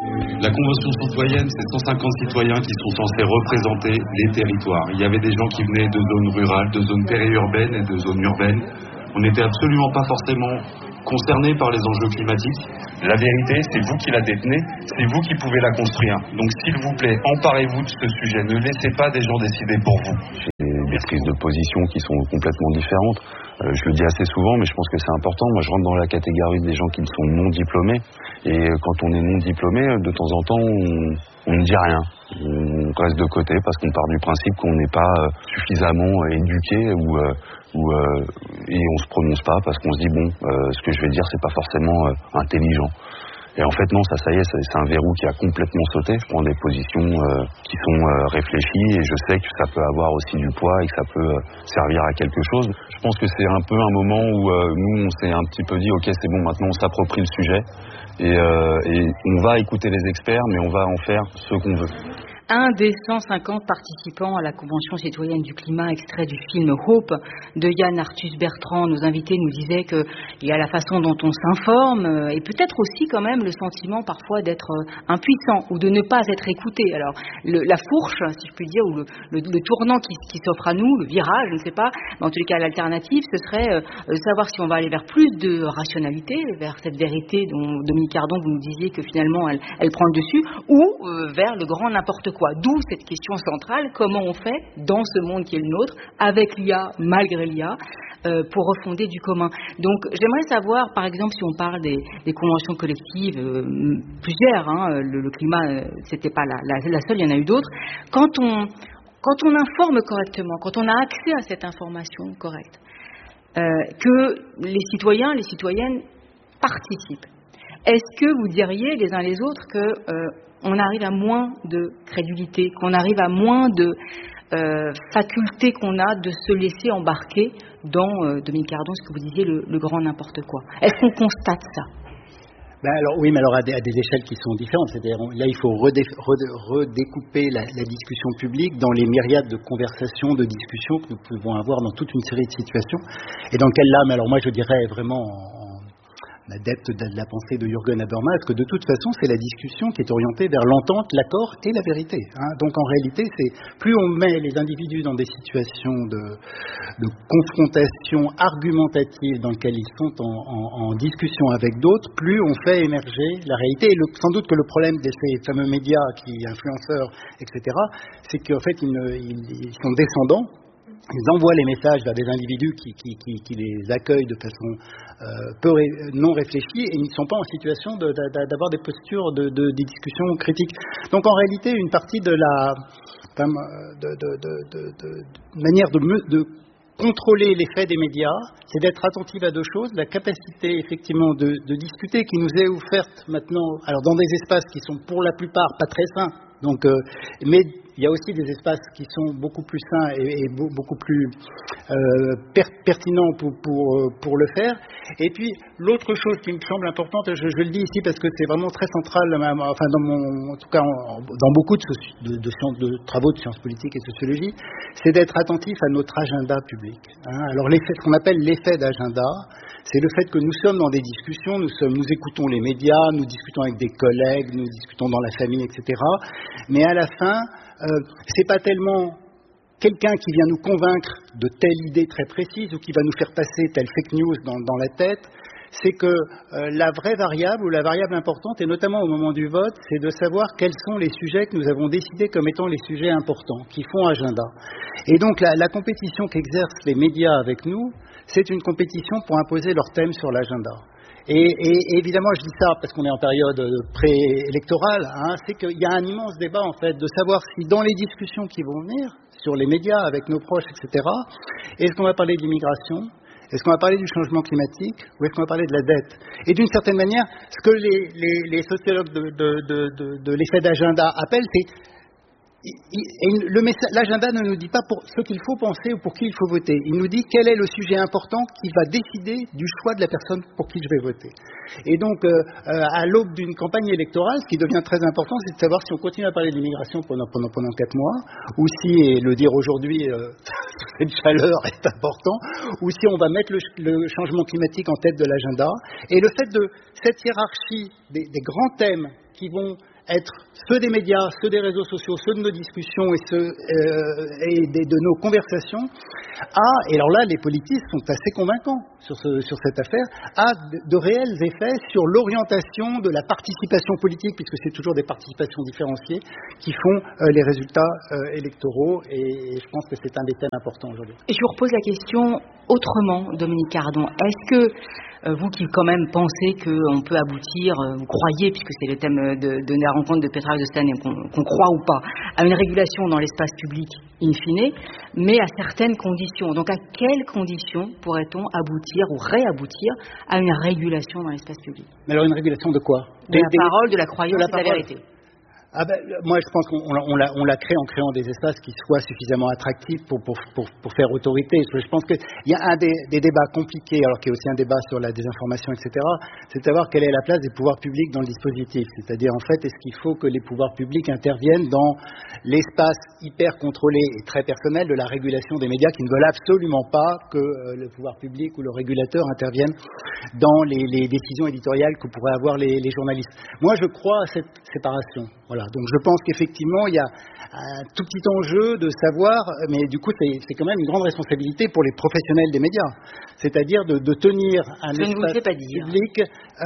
La Convention citoyenne, c'est 150 citoyens qui sont censés représenter les territoires. Il y avait des gens qui venaient de zones rurales, de zones périurbaines et de zones urbaines. On n'était absolument pas forcément concernés par les enjeux climatiques. La vérité, c'est vous qui la détenez, c'est vous qui pouvez la construire. Donc s'il vous plaît, emparez-vous de ce sujet, ne laissez pas des gens décider pour vous. Des prises de position qui sont complètement différentes. Je le dis assez souvent, mais je pense que c'est important. Moi, je rentre dans la catégorie des gens qui sont non diplômés. Et quand on est non diplômé, de temps en temps, on ne dit rien. On reste de côté parce qu'on part du principe qu'on n'est pas suffisamment éduqué et on se prononce pas parce qu'on se dit ce que je vais dire, c'est pas forcément intelligent. Et en fait, non, ça y est, c'est un verrou qui a complètement sauté. Je prends des positions qui sont réfléchies et je sais que ça peut avoir aussi du poids et que ça peut servir à quelque chose. Je pense que c'est un peu un moment où nous, on s'est un petit peu dit, ok, c'est bon, maintenant on s'approprie le sujet et on va écouter les experts, mais on va en faire ce qu'on veut. Un des 150 participants à la Convention citoyenne du climat, extrait du film Hope de Yann Arthus Bertrand, nos invités nous disaient qu'il y a la façon dont on s'informe et peut-être aussi quand même le sentiment parfois d'être impuissant ou de ne pas être écouté. Alors la fourche, si je puis dire, ou le tournant qui s'offre à nous, le virage, je ne sais pas, mais en tous les cas l'alternative, ce serait savoir si on va aller vers plus de rationalité, vers cette vérité dont Dominique Cardon, vous nous disiez que finalement elle prend le dessus, ou vers le grand n'importe quoi. D'où cette question centrale, comment on fait dans ce monde qui est le nôtre, avec l'IA, malgré l'IA, pour refonder du commun. Donc j'aimerais savoir, par exemple, si on parle des conventions collectives, plusieurs, le climat, c'était pas la seule, il y en a eu d'autres, quand on informe correctement, quand on a accès à cette information correcte, que les citoyens, les citoyennes participent, est-ce que vous diriez les uns les autres que on arrive à moins de crédulité, qu'on arrive à moins de faculté qu'on a de se laisser embarquer dans, Dominique Cardon, ce que vous disiez, le grand n'importe quoi. Est-ce qu'on constate ça ? Alors oui, mais alors à des échelles qui sont différentes. C'est-à-dire, là, il faut redécouper la discussion publique dans les myriades de conversations, de discussions que nous pouvons avoir dans toute une série de situations. Et dans quelle lame ? Alors moi, je dirais vraiment l'adepte de la pensée de Jürgen Habermas, que de toute façon, c'est la discussion qui est orientée vers l'entente, l'accord et la vérité. Donc en réalité, c'est plus on met les individus dans des situations de confrontation argumentative dans lesquelles ils sont en discussion avec d'autres, plus on fait émerger la réalité. Et sans doute que le problème de ces fameux médias influenceurs, etc., c'est qu'en fait, ils sont descendants. Ils envoient les messages vers des individus qui les accueillent de façon non réfléchie et ils ne sont pas en situation d'avoir des postures des discussions critiques. Donc en réalité, une partie de la manière de contrôler l'effet des médias, c'est d'être attentif à deux choses, la capacité effectivement de discuter qui nous est offerte maintenant, alors dans des espaces qui sont pour la plupart pas très sains, donc, mais il y a aussi des espaces qui sont beaucoup plus sains et beaucoup plus pertinents pour le faire. Et puis l'autre chose qui me semble importante, je le dis ici parce que c'est vraiment très central, enfin en tout cas dans beaucoup de travaux de sciences politiques et sociologie, c'est d'être attentif à notre agenda public. Alors ce qu'on appelle l'effet d'agenda, c'est le fait que nous sommes dans des discussions, nous écoutons les médias, nous discutons avec des collègues, nous discutons dans la famille, etc. Mais à la fin, c'est pas tellement quelqu'un qui vient nous convaincre de telle idée très précise ou qui va nous faire passer telle fake news dans la tête. C'est que la vraie variable ou la variable importante, et notamment au moment du vote, c'est de savoir quels sont les sujets que nous avons décidés comme étant les sujets importants, qui font agenda. Et donc la compétition qu'exercent les médias avec nous, c'est une compétition pour imposer leur thème sur l'agenda. Et évidemment, je dis ça parce qu'on est en période préélectorale, c'est qu'il y a un immense débat en fait de savoir si dans les discussions qui vont venir sur les médias avec nos proches, etc., est-ce qu'on va parler d'immigration ? Est-ce qu'on va parler du changement climatique ou est-ce qu'on va parler de la dette ? Et d'une certaine manière, ce que les sociologues de l'effet d'agenda appellent, c'est l'agenda ne nous dit pas pour ce qu'il faut penser ou pour qui il faut voter. Il nous dit quel est le sujet important qui va décider du choix de la personne pour qui je vais voter. Et donc, à l'aube d'une campagne électorale, ce qui devient très important, c'est de savoir si on continue à parler de l'immigration pendant 4 mois, ou si, et le dire aujourd'hui, cette chaleur est important, ou si on va mettre le changement climatique en tête de l'agenda. Et le fait de cette hiérarchie des grands thèmes qui vont être ceux des médias, ceux des réseaux sociaux, ceux de nos discussions de nos conversations, et alors là, les politistes sont assez convaincants sur cette affaire, a de réels effets sur l'orientation de la participation politique, puisque c'est toujours des participations différenciées qui font les résultats électoraux, et je pense que c'est un des thèmes importants aujourd'hui. Et je vous repose la question autrement, Dominique Cardon. Est-ce que vous qui quand même pensez qu'on peut aboutir, vous croyez, puisque c'est le thème de la rencontre de Petra Östern, qu'on croit ou pas, à une régulation dans l'espace public in fine, mais à certaines conditions. Donc à quelles conditions pourrait-on aboutir ou réaboutir à une régulation dans l'espace public? Mais alors une régulation de quoi? De la parole, de la croyance, de la vérité. Moi, je pense qu'on l'a créé en créant des espaces qui soient suffisamment attractifs pour faire autorité. Je pense qu'il y a un des débats compliqués, alors qu'il y a aussi un débat sur la désinformation, etc., c'est de savoir quelle est la place des pouvoirs publics dans le dispositif. C'est-à-dire, en fait, est-ce qu'il faut que les pouvoirs publics interviennent dans l'espace hyper contrôlé et très personnel de la régulation des médias qui ne veulent absolument pas que le pouvoir public ou le régulateur intervienne dans les décisions éditoriales que pourraient avoir les journalistes. Moi, je crois à cette séparation. Voilà. Donc je pense qu'effectivement, il y a un tout petit enjeu de savoir, mais du coup, c'est quand même une grande responsabilité pour les professionnels des médias. C'est-à-dire de tenir un espace public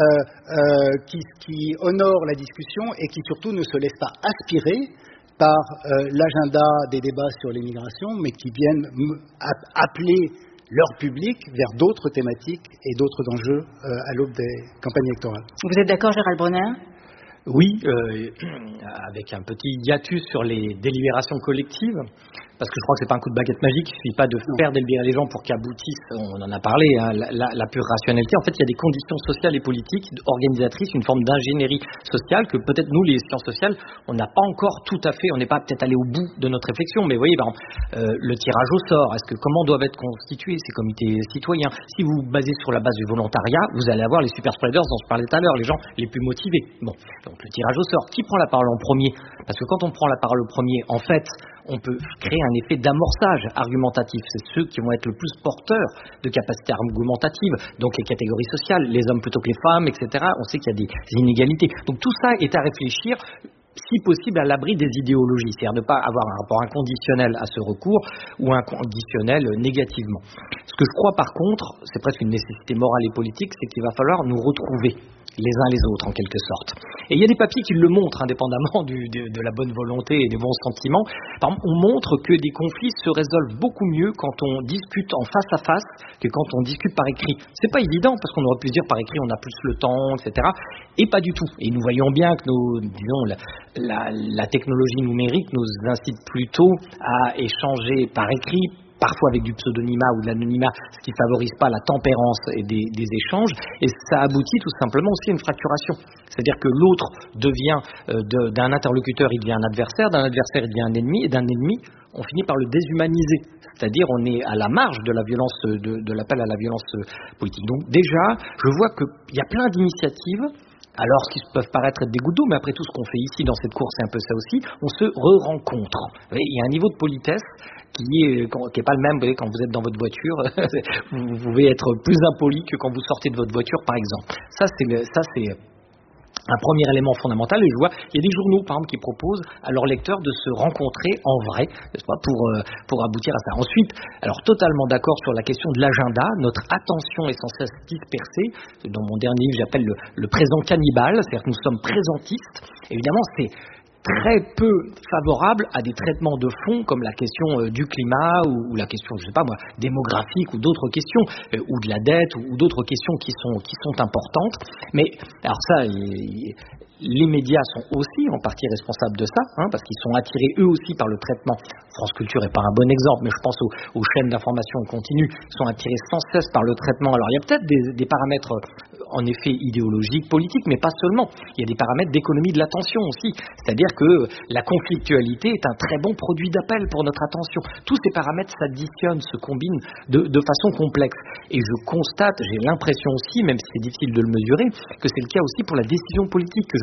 qui honore la discussion et qui surtout ne se laisse pas aspirer par l'agenda des débats sur l'immigration, mais qui viennent appeler leur public vers d'autres thématiques et d'autres enjeux à l'aube des campagnes électorales. Vous êtes d'accord, Gérald Bronner ? Oui, avec un petit hiatus sur les délibérations collectives, parce que je crois que c'est pas un coup de baguette magique, il suffit pas de faire délibérer les gens pour qu'aboutissent, on en a parlé, la pure rationalité. En fait, il y a des conditions sociales et politiques organisatrices, une forme d'ingénierie sociale que peut-être nous, les sciences sociales, on n'a pas encore tout à fait, on n'est pas peut-être allé au bout de notre réflexion, mais vous voyez, par exemple, le tirage au sort, comment doivent être constitués ces comités citoyens? Si vous basez sur la base du volontariat, vous allez avoir les super spreaders dont je parlais tout à l'heure, les gens les plus motivés. Bon, donc le tirage au sort, qui prend la parole en premier? Parce que quand on prend la parole au premier, en fait, on peut créer un effet d'amorçage argumentatif. C'est ceux qui vont être le plus porteurs de capacités argumentatives, donc les catégories sociales, les hommes plutôt que les femmes, etc. On sait qu'il y a des inégalités. Donc tout ça est à réfléchir, si possible à l'abri des idéologies, c'est-à-dire ne pas avoir un rapport inconditionnel à ce recours ou inconditionnel négativement. Ce que je crois par contre, c'est presque une nécessité morale et politique, c'est qu'il va falloir nous retrouver les uns les autres en quelque sorte. Et il y a des papiers qui le montrent, indépendamment de la bonne volonté et des bons sentiments. Par exemple, on montre que des conflits se résolvent beaucoup mieux quand on discute en face à face que quand on discute par écrit. C'est pas évident parce qu'on aurait pu dire par écrit on a plus le temps, etc. Et pas du tout. Et nous voyons bien que la technologie numérique nous incite plutôt à échanger par écrit, parfois avec du pseudonymat ou de l'anonymat, ce qui ne favorise pas la tempérance et des échanges, et ça aboutit tout simplement aussi à une fracturation. C'est-à-dire que l'autre devient, d'un interlocuteur, il devient un adversaire, d'un adversaire, il devient un ennemi, et d'un ennemi, on finit par le déshumaniser. C'est-à-dire on est à la marge de la violence, de l'appel à la violence politique. Donc déjà, je vois qu'il y a plein d'initiatives, alors qui peuvent paraître être des gouttes d'eau, mais après tout ce qu'on fait ici dans cette course, c'est un peu ça aussi, on se re-rencontre. Il y a un niveau de politesse qui est pas le même. Vous voyez, quand vous êtes dans votre voiture, vous pouvez être plus impoli que quand vous sortez de votre voiture, par exemple. Ça c'est un premier élément fondamental. Et je vois, il y a des journaux, par exemple, qui proposent à leurs lecteurs de se rencontrer en vrai, n'est-ce pas, pour aboutir à ça. Ensuite, alors totalement d'accord sur la question de l'agenda. Notre attention est sans cesse dispersée. Dans mon dernier livre, j'appelle le présent cannibale, c'est-à-dire que nous sommes présentistes. Évidemment, c'est très peu favorable à des traitements de fond comme la question du climat ou la question, je sais pas moi, démographique ou d'autres questions, ou de la dette ou d'autres questions qui sont importantes. Mais alors ça, les médias sont aussi en partie responsables de ça, parce qu'ils sont attirés eux aussi par le traitement. France Culture n'est pas un bon exemple, mais je pense aux chaînes d'information continue, sont attirés sans cesse par le traitement. Alors il y a peut-être des paramètres en effet idéologiques, politiques, mais pas seulement. Il y a des paramètres d'économie de l'attention aussi. C'est-à-dire que la conflictualité est un très bon produit d'appel pour notre attention. Tous ces paramètres s'additionnent, se combinent de façon complexe. Et je constate, j'ai l'impression aussi, même si c'est difficile de le mesurer, que c'est le cas aussi pour la décision politique, que je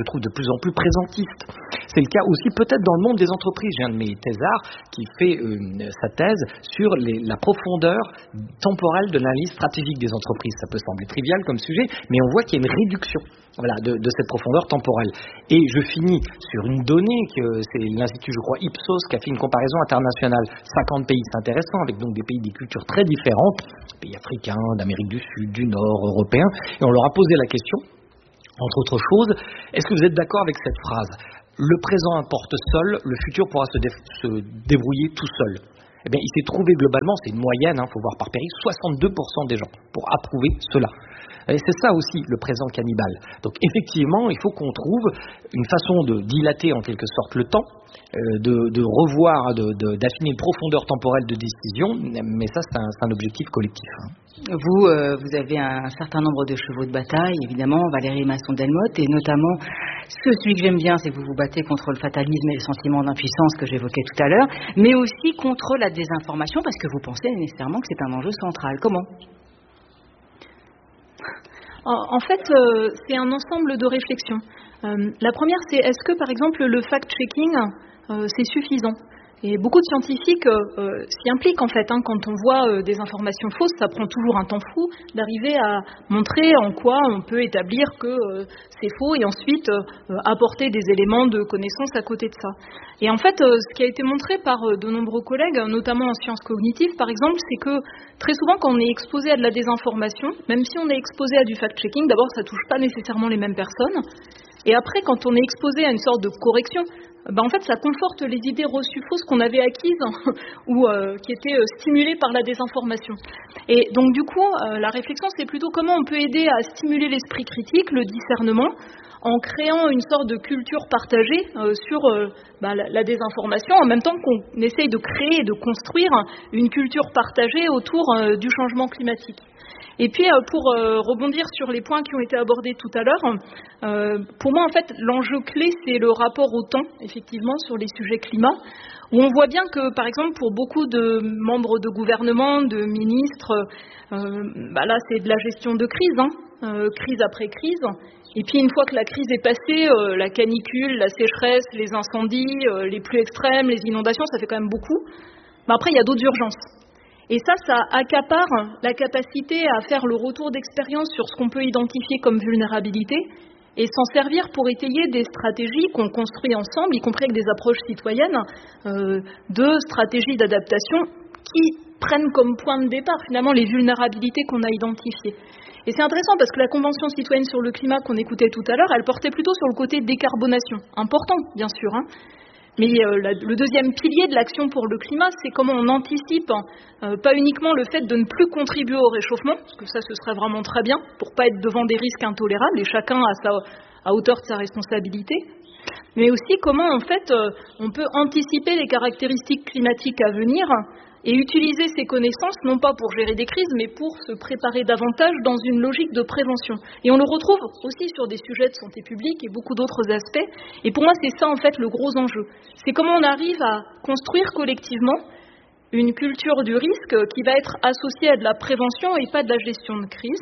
trouve de plus en plus présentiste. C'est le cas aussi peut-être dans le monde des entreprises. J'ai un de mes thésards qui fait sa thèse sur la profondeur temporelle de l'analyse stratégique des entreprises. Ça peut sembler trivial comme sujet, mais on voit qu'il y a une réduction de cette profondeur temporelle. Et je finis sur une donnée que c'est l'Institut, je crois, Ipsos, qui a fait une comparaison internationale. 50 pays, c'est intéressant, avec donc des pays des cultures très différentes, pays africains, d'Amérique du Sud, du Nord, européens, et on leur a posé la question, entre autres choses, est-ce que vous êtes d'accord avec cette phrase ? Le présent importe seul, le futur pourra se débrouiller tout seul. Eh bien, il s'est trouvé globalement, c'est une moyenne, faut voir par pays, 62% des gens pour approuver cela. Et c'est ça aussi le présent cannibale. Donc effectivement, il faut qu'on trouve une façon de dilater en quelque sorte le temps, de revoir, d'affiner une profondeur temporelle de décision, mais ça c'est un objectif collectif. Vous avez un certain nombre de chevaux de bataille, évidemment, Valérie Masson-Delmotte, et notamment, celui que j'aime bien, c'est que vous vous battez contre le fatalisme et le sentiment d'impuissance que j'évoquais tout à l'heure, mais aussi contre la désinformation, parce que vous pensez nécessairement que c'est un enjeu central. Comment ? En fait, c'est un ensemble de réflexions. La première, c'est est-ce que, par exemple, le fact-checking, c'est suffisant ? Et beaucoup de scientifiques s'y impliquent en fait. Quand on voit des informations fausses, ça prend toujours un temps fou d'arriver à montrer en quoi on peut établir que c'est faux et ensuite apporter des éléments de connaissance à côté de ça. Et en fait, ce qui a été montré par de nombreux collègues, notamment en sciences cognitives par exemple, c'est que très souvent quand on est exposé à de la désinformation, même si on est exposé à du fact-checking, d'abord ça touche pas nécessairement les mêmes personnes. Et après, quand on est exposé à une sorte de correction, en fait, ça conforte les idées reçues fausses qu'on avait acquises ou qui étaient stimulées par la désinformation. Et donc, du coup, la réflexion, c'est plutôt comment on peut aider à stimuler l'esprit critique, le discernement, en créant une sorte de culture partagée sur la désinformation, en même temps qu'on essaye de créer et de construire une culture partagée autour du changement climatique. Et puis, pour rebondir sur les points qui ont été abordés tout à l'heure, pour moi, en fait, l'enjeu clé, c'est le rapport au temps, effectivement, sur les sujets climat, où on voit bien que, par exemple, pour beaucoup de membres de gouvernement, de ministres, là, c'est de la gestion de crise, crise après crise. Et puis, une fois que la crise est passée, la canicule, la sécheresse, les incendies, les pluies extrêmes, les inondations, ça fait quand même beaucoup. Mais après, il y a d'autres urgences. Et ça accapare la capacité à faire le retour d'expérience sur ce qu'on peut identifier comme vulnérabilité et s'en servir pour étayer des stratégies qu'on construit ensemble, y compris avec des approches citoyennes, de stratégies d'adaptation qui prennent comme point de départ finalement les vulnérabilités qu'on a identifiées. Et c'est intéressant parce que la Convention citoyenne sur le climat qu'on écoutait tout à l'heure, elle portait plutôt sur le côté décarbonation. Important, bien sûr, mais le deuxième pilier de l'action pour le climat, c'est comment on anticipe pas uniquement le fait de ne plus contribuer au réchauffement, parce que ça, ce serait vraiment très bien, pour pas être devant des risques intolérables, et chacun à hauteur de sa responsabilité, mais aussi comment, en fait, on peut anticiper les caractéristiques climatiques à venir et utiliser ces connaissances, non pas pour gérer des crises, mais pour se préparer davantage dans une logique de prévention. Et on le retrouve aussi sur des sujets de santé publique et beaucoup d'autres aspects. Et pour moi, c'est ça, en fait, le gros enjeu. C'est comment on arrive à construire collectivement une culture du risque qui va être associée à de la prévention et pas de la gestion de crise.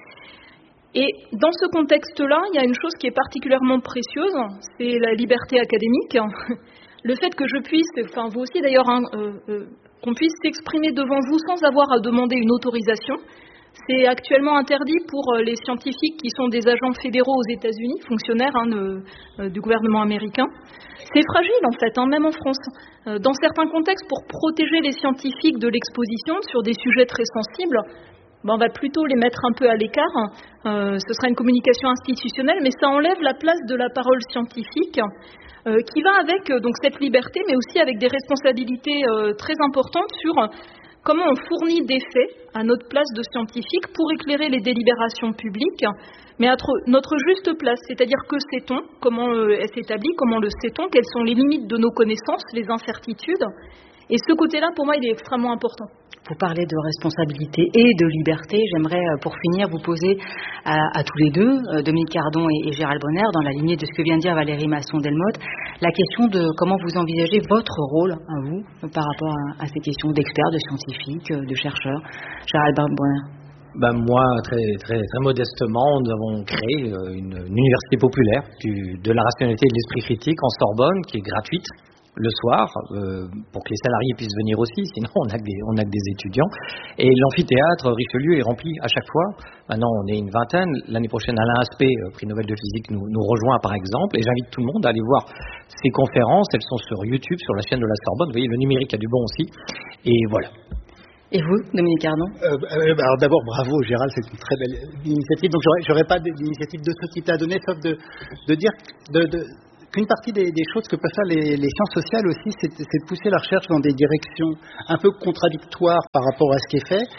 Et dans ce contexte-là, il y a une chose qui est particulièrement précieuse, c'est la liberté académique. Le fait que je puisse, enfin vous aussi d'ailleurs, qu'on puisse s'exprimer devant vous sans avoir à demander une autorisation. C'est actuellement interdit pour les scientifiques qui sont des agents fédéraux aux États-Unis, fonctionnaires du gouvernement américain. C'est fragile en fait, même en France. Dans certains contextes, pour protéger les scientifiques de l'exposition sur des sujets très sensibles, on va plutôt les mettre un peu à l'écart. Ce sera une communication institutionnelle, mais ça enlève la place de la parole scientifique qui va avec donc cette liberté, mais aussi avec des responsabilités très importantes sur comment on fournit des faits à notre place de scientifique pour éclairer les délibérations publiques, mais à notre juste place, c'est-à-dire que sait-on, comment elle s'établit, comment le sait-on, quelles sont les limites de nos connaissances, les incertitudes. Et ce côté-là, pour moi, il est extrêmement important. Vous parlez de responsabilité et de liberté. J'aimerais, pour finir, vous poser à tous les deux, Dominique Cardon et Gérald Bronner, dans la lignée de ce que vient de dire Valérie Masson-Delmotte, la question de comment vous envisagez votre rôle, à vous, par rapport à ces questions d'experts, de scientifiques, de chercheurs. Gérald Bronner. Moi, très modestement, nous avons créé une université populaire de la rationalité et de l'esprit critique en Sorbonne, qui est gratuite le soir, pour que les salariés puissent venir aussi, sinon on a que des étudiants. Et l'amphithéâtre Richelieu est rempli à chaque fois. Maintenant, on est une vingtaine. L'année prochaine, Alain Aspect, prix Nobel de physique, nous rejoint par exemple. Et j'invite tout le monde à aller voir ces conférences. Elles sont sur YouTube, sur la chaîne de la Sorbonne. Vous voyez, le numérique a du bon aussi. Et voilà. Et vous, Dominique Cardon? Alors d'abord, bravo Gérald, c'est une très belle initiative. Donc j'aurais pas d'initiative de ce type à donner, sauf de dire qu'une partie des choses que peuvent faire les sciences sociales aussi, c'est de pousser la recherche dans des directions un peu contradictoires par rapport à ce qui est fait,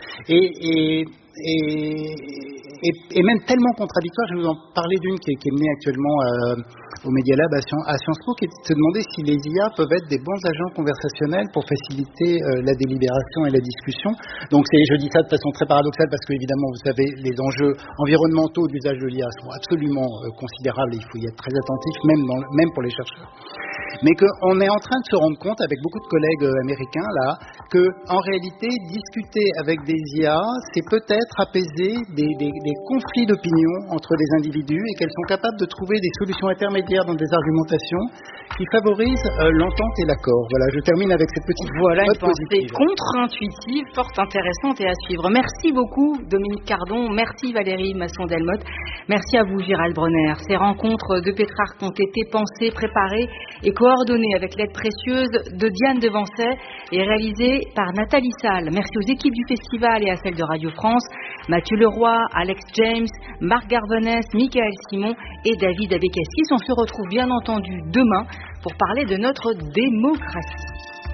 et même tellement contradictoires. Je vais vous en parler d'une qui est menée actuellement au Media Lab à Sciences Po, qui est de se demander si les IA peuvent être des bons agents conversationnels pour faciliter la délibération et la discussion. Donc je dis ça de façon très paradoxale parce que évidemment, vous savez, les enjeux environnementaux d'usage de l'IA sont absolument considérables et il faut y être très attentif, même pour les chercheurs. Mais qu'on est en train de se rendre compte, avec beaucoup de collègues américains là, que en réalité, discuter avec des IA, c'est peut-être apaiser des conflits d'opinion entre des individus et qu'elles sont capables de trouver des solutions intermédiaires dans des argumentations qui favorisent l'entente et l'accord. Voilà, je termine avec cette petite une pensée contre-intuitive, fort intéressante et à suivre. Merci beaucoup Dominique Cardon, merci Valérie Masson-Delmotte, merci à vous Gérald Bronner. Ces rencontres de Pétrarque ont été pensées, préparées et coordonnées avec l'aide précieuse de Diane Devancet et réalisées par Nathalie Salle. Merci aux équipes du festival et à celles de Radio France, Mathieu Leroy, Alex James, Marc Garvenès, Michael Simon et David Abekeskis. On se retrouve bien entendu demain pour parler de notre démocratie.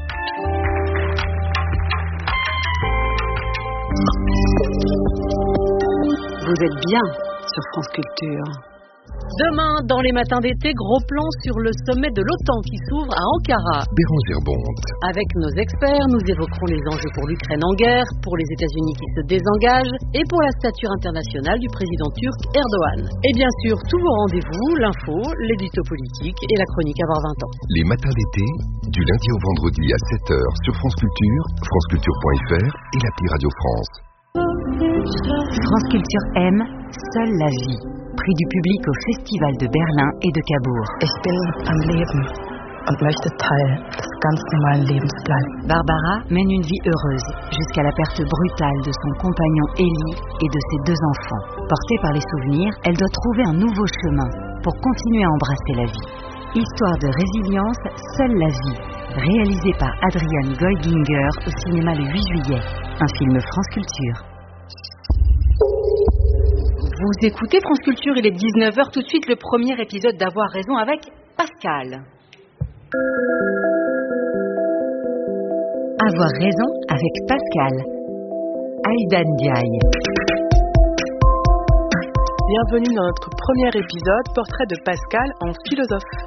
Vous êtes bien sur France Culture. Demain, dans les matins d'été, gros plan sur le sommet de l'OTAN qui s'ouvre à Ankara. Bérangère Bonte. Avec nos experts, nous évoquerons les enjeux pour l'Ukraine en guerre, pour les États-Unis qui se désengagent et pour la stature internationale du président turc Erdogan. Et bien sûr, tous vos rendez-vous, l'info, l'édito politique et la chronique Avoir 20 ans. Les matins d'été, du lundi au vendredi à 7h sur France Culture, franceculture.fr et l'appli Radio France. France Culture aime Seule la vie. Prix du public au Festival de Berlin et de Cabourg. Ich bin am Leben und möchte Teil des ganz normalen Lebens bleiben. Barbara mène une vie heureuse jusqu'à la perte brutale de son compagnon Élie et de ses 2 enfants. Portée par les souvenirs, elle doit trouver un nouveau chemin pour continuer à embrasser la vie. Histoire de résilience, Seule la vie. Réalisé par Adrian Goldginger au cinéma le 8 juillet. Un film France Culture. Vous écoutez France Culture, il est 19h, tout de suite le premier épisode d'Avoir raison avec Pascal. Avoir raison avec Pascal. Aïda Ndiaye. Bienvenue dans notre premier épisode, portrait de Pascal en philosophe.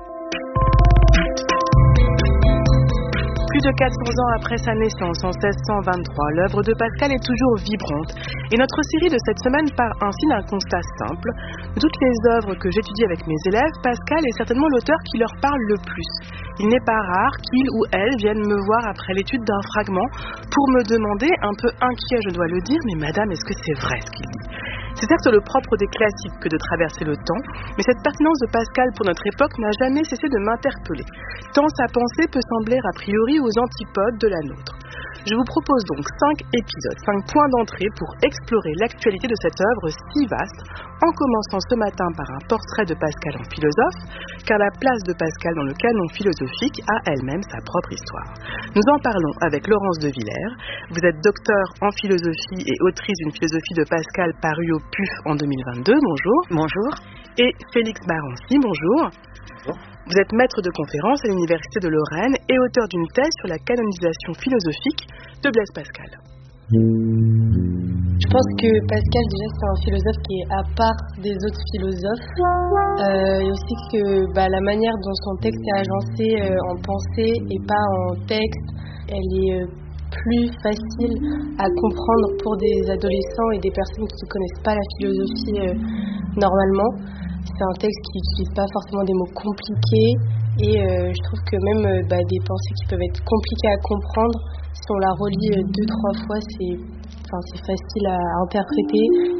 Plus de 400 ans après sa naissance en 1623, l'œuvre de Pascal est toujours vibrante. Et notre série de cette semaine part ainsi d'un constat simple. De toutes les œuvres que j'étudie avec mes élèves, Pascal est certainement l'auteur qui leur parle le plus. Il n'est pas rare qu'il ou elle vienne me voir après l'étude d'un fragment pour me demander, un peu inquiet je dois le dire, mais madame, est-ce que c'est vrai ce qu'il dit ? C'est certes le propre des classiques que de traverser le temps, mais cette pertinence de Pascal pour notre époque n'a jamais cessé de m'interpeller, tant sa pensée peut sembler a priori aux antipodes de la nôtre. Je vous propose donc 5 épisodes, 5 points d'entrée pour explorer l'actualité de cette œuvre si vaste, en commençant ce matin par un portrait de Pascal en philosophe, car la place de Pascal dans le canon philosophique a elle-même sa propre histoire. Nous en parlons avec Laurence de Villers. Vous êtes docteur en philosophie et autrice d'une philosophie de Pascal parue au PUF en 2022. Bonjour. Bonjour. Et Félix Barancy, bonjour. Bonjour. Vous êtes maître de conférence à l'Université de Lorraine et auteur d'une thèse sur la canonisation philosophique de Blaise Pascal. Je pense que Pascal, déjà, c'est un philosophe qui est à part des autres philosophes. Et aussi que la manière dont son texte est agencé en pensée et pas en texte, elle est plus facile à comprendre pour des adolescents et des personnes qui ne connaissent pas la philosophie normalement. C'est un texte qui n'utilise pas forcément des mots compliqués et je trouve que même des pensées qui peuvent être compliquées à comprendre, si on la relit 2-3 fois, c'est facile à interpréter.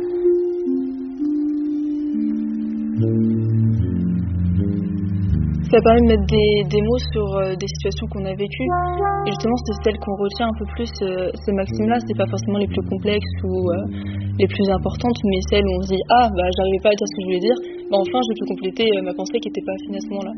Ça permet de mettre des mots sur des situations qu'on a vécues. Et justement, c'est celles qu'on retient un peu plus, ces maximes-là. C'est pas forcément les plus complexes ou les plus importantes, mais celles où on se dit « Ah, j'arrivais pas à dire ce que je voulais dire. Enfin, j'ai pu compléter ma pensée qui n'était pas affinée à ce moment-là. »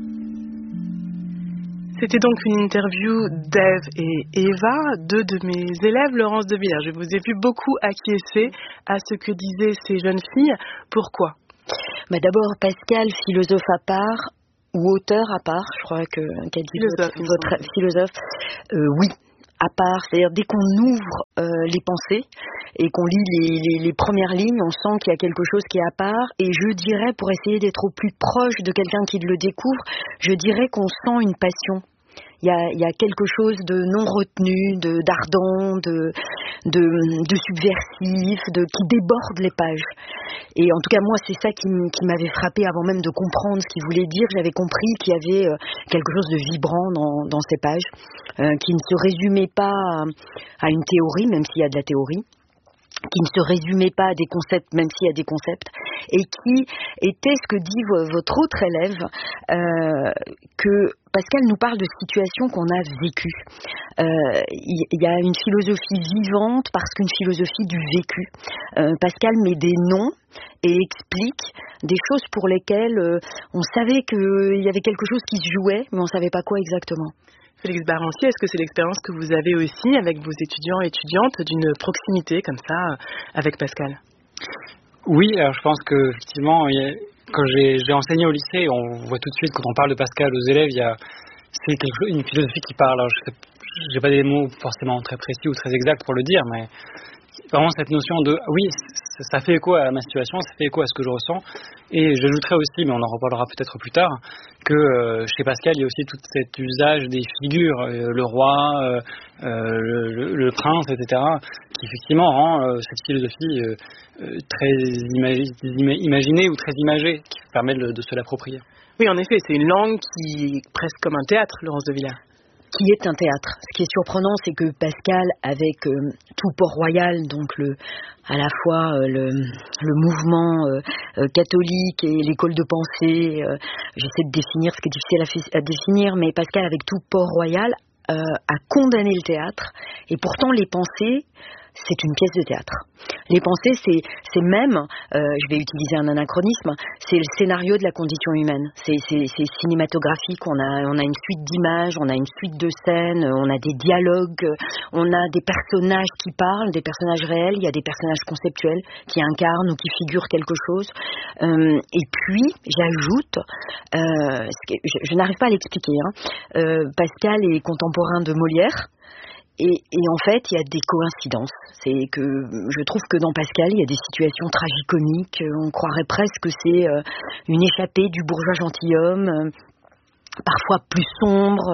C'était donc une interview d'Ève et Eva, deux de mes élèves, Laurence de Villers. Je vous ai vu beaucoup acquiescer à ce que disaient ces jeunes filles. Pourquoi ? D'abord, Pascal, philosophe à part, ou auteur à part, je crois qu'a dit votre philosophe, oui, à part, c'est-à-dire dès qu'on ouvre les pensées et qu'on lit les premières lignes, on sent qu'il y a quelque chose qui est à part, et je dirais, pour essayer d'être au plus proche de quelqu'un qui le découvre, je dirais qu'on sent une passion. Il y a quelque chose de non retenu, d'ardent, de subversif, qui déborde les pages. Et en tout cas, moi, c'est ça qui m'avait frappé avant même de comprendre ce qu'il voulait dire. J'avais compris qu'il y avait quelque chose de vibrant dans ces pages, qui ne se résumait pas à une théorie, même s'il y a de la théorie, qui ne se résumait pas à des concepts, même s'il y a des concepts, et qui était ce que dit votre autre élève, que Pascal nous parle de situations qu'on a vécues. Il y a une philosophie vivante parce qu'une philosophie du vécu. Pascal met des noms et explique des choses pour lesquelles on savait qu'il y avait quelque chose qui se jouait, mais on ne savait pas quoi exactement. Félix Barancy, est-ce que c'est l'expérience que vous avez aussi avec vos étudiants et étudiantes d'une proximité comme ça avec Pascal ? Oui, alors je pense qu'effectivement, quand j'ai enseigné au lycée, on voit tout de suite quand on parle de Pascal aux élèves, c'est une philosophie qui parle. Alors, j'ai pas des mots forcément très précis ou très exacts pour le dire, mais vraiment cette notion de oui, ça fait écho à ma situation, ça fait écho à ce que je ressens. Et j'ajouterais aussi, mais on en reparlera peut-être plus tard, que chez Pascal il y a aussi tout cet usage des figures, le roi, le prince, etc., qui effectivement rend cette philosophie très imaginée ou très imagée, qui permet de se l'approprier. Oui, en effet, c'est une langue qui est presque comme un théâtre, Laurence de Villers. Qui est un théâtre. Ce qui est surprenant, c'est que Pascal, avec tout Port-Royal, donc à la fois le mouvement catholique et l'école de pensée, j'essaie de définir ce qui est difficile à définir, mais Pascal, avec tout Port-Royal, a condamné le théâtre, et pourtant les pensées, c'est une pièce de théâtre. Les pensées, c'est même, je vais utiliser un anachronisme, c'est le scénario de la condition humaine. C'est cinématographique, on a une suite d'images, on a une suite de scènes, on a des dialogues, on a des personnages qui parlent, des personnages réels, il y a des personnages conceptuels qui incarnent ou qui figurent quelque chose. Et puis, j'ajoute, je n'arrive pas à l'expliquer, Pascal est contemporain de Molière. Et en fait, il y a des coïncidences. C'est que je trouve que dans Pascal, il y a des situations tragicomiques. On croirait presque que c'est une échappée du bourgeois gentilhomme, parfois plus sombre.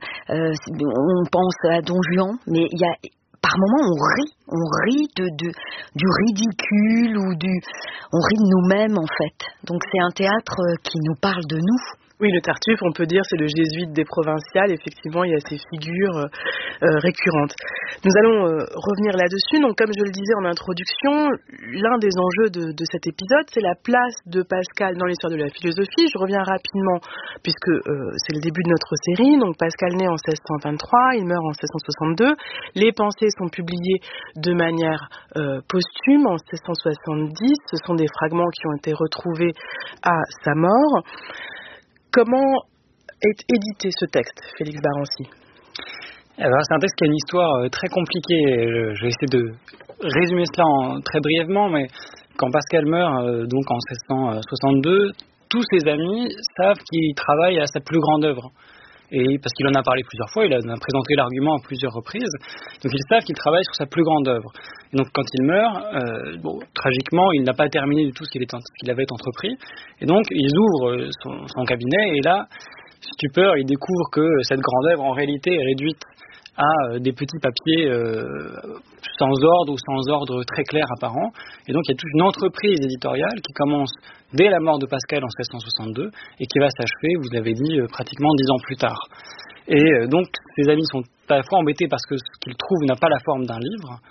On pense à Don Juan, mais il y a par moments on rit du ridicule ou on rit de nous-mêmes en fait. Donc c'est un théâtre qui nous parle de nous. Oui, le Tartuffe, on peut dire, c'est le jésuite des provinciales. Effectivement, il y a ces figures récurrentes. Nous allons revenir là-dessus. Donc, comme je le disais en introduction, l'un des enjeux de cet épisode, c'est la place de Pascal dans l'histoire de la philosophie. Je reviens rapidement, puisque c'est le début de notre série. Donc, Pascal naît en 1623, il meurt en 1662. Les pensées sont publiées de manière posthume en 1670. Ce sont des fragments qui ont été retrouvés à sa mort. Comment est édité ce texte, Félix Barancy ? Alors, c'est un texte qui a une histoire très compliquée. Je vais essayer de résumer cela très brièvement, mais quand Pascal meurt, donc en 1662, tous ses amis savent qu'il travaille à sa plus grande œuvre. Et parce qu'il en a parlé plusieurs fois, il en a présenté l'argument à plusieurs reprises, donc ils savent qu'il travaille sur sa plus grande œuvre. Et donc quand il meurt, tragiquement, il n'a pas terminé du tout ce qu'il avait entrepris, et donc ils ouvrent son cabinet, et là, stupeur, ils découvrent que cette grande œuvre en réalité est réduite à des petits papiers sans ordre ou sans ordre très clair apparent. Et donc il y a toute une entreprise éditoriale qui commence dès la mort de Pascal en 1662 et qui va s'achever, vous l'avez dit, pratiquement 10 ans plus tard. Et donc ses amis sont à la fois embêtés parce que ce qu'ils trouvent n'a pas la forme d'un livre,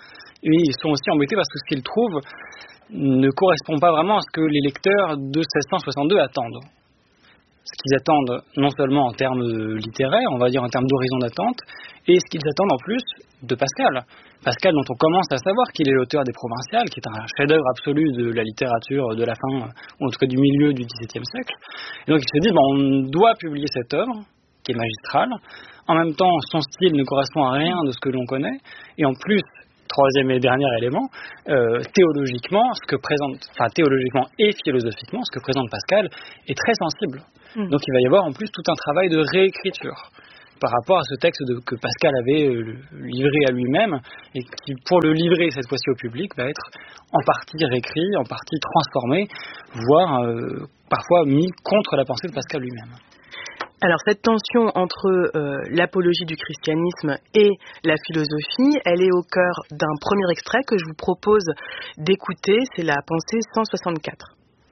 Et ils sont aussi embêtés parce que ce qu'ils trouvent ne correspond pas vraiment à ce que les lecteurs de 1662 attendent. Ce qu'ils attendent non seulement en termes littéraires, on va dire en termes d'horizon d'attente, et ce qu'ils attendent en plus de Pascal. Pascal dont on commence à savoir qu'il est l'auteur des Provinciales, qui est un chef-d'œuvre absolu de la littérature de la fin, ou en tout cas du milieu du XVIIe siècle. Et donc ils se disent, on doit publier cette œuvre, qui est magistrale. En même temps, son style ne correspond à rien de ce que l'on connaît, et en plus, troisième et dernier élément, théologiquement et philosophiquement, ce que présente Pascal est très sensible. Donc il va y avoir en plus tout un travail de réécriture par rapport à ce texte que Pascal avait livré à lui-même et qui, pour le livrer cette fois-ci au public, va être en partie réécrit, en partie transformé, voire parfois mis contre la pensée de Pascal lui-même. Alors cette tension entre l'apologie du christianisme et la philosophie, elle est au cœur d'un premier extrait que je vous propose d'écouter, c'est la pensée 164.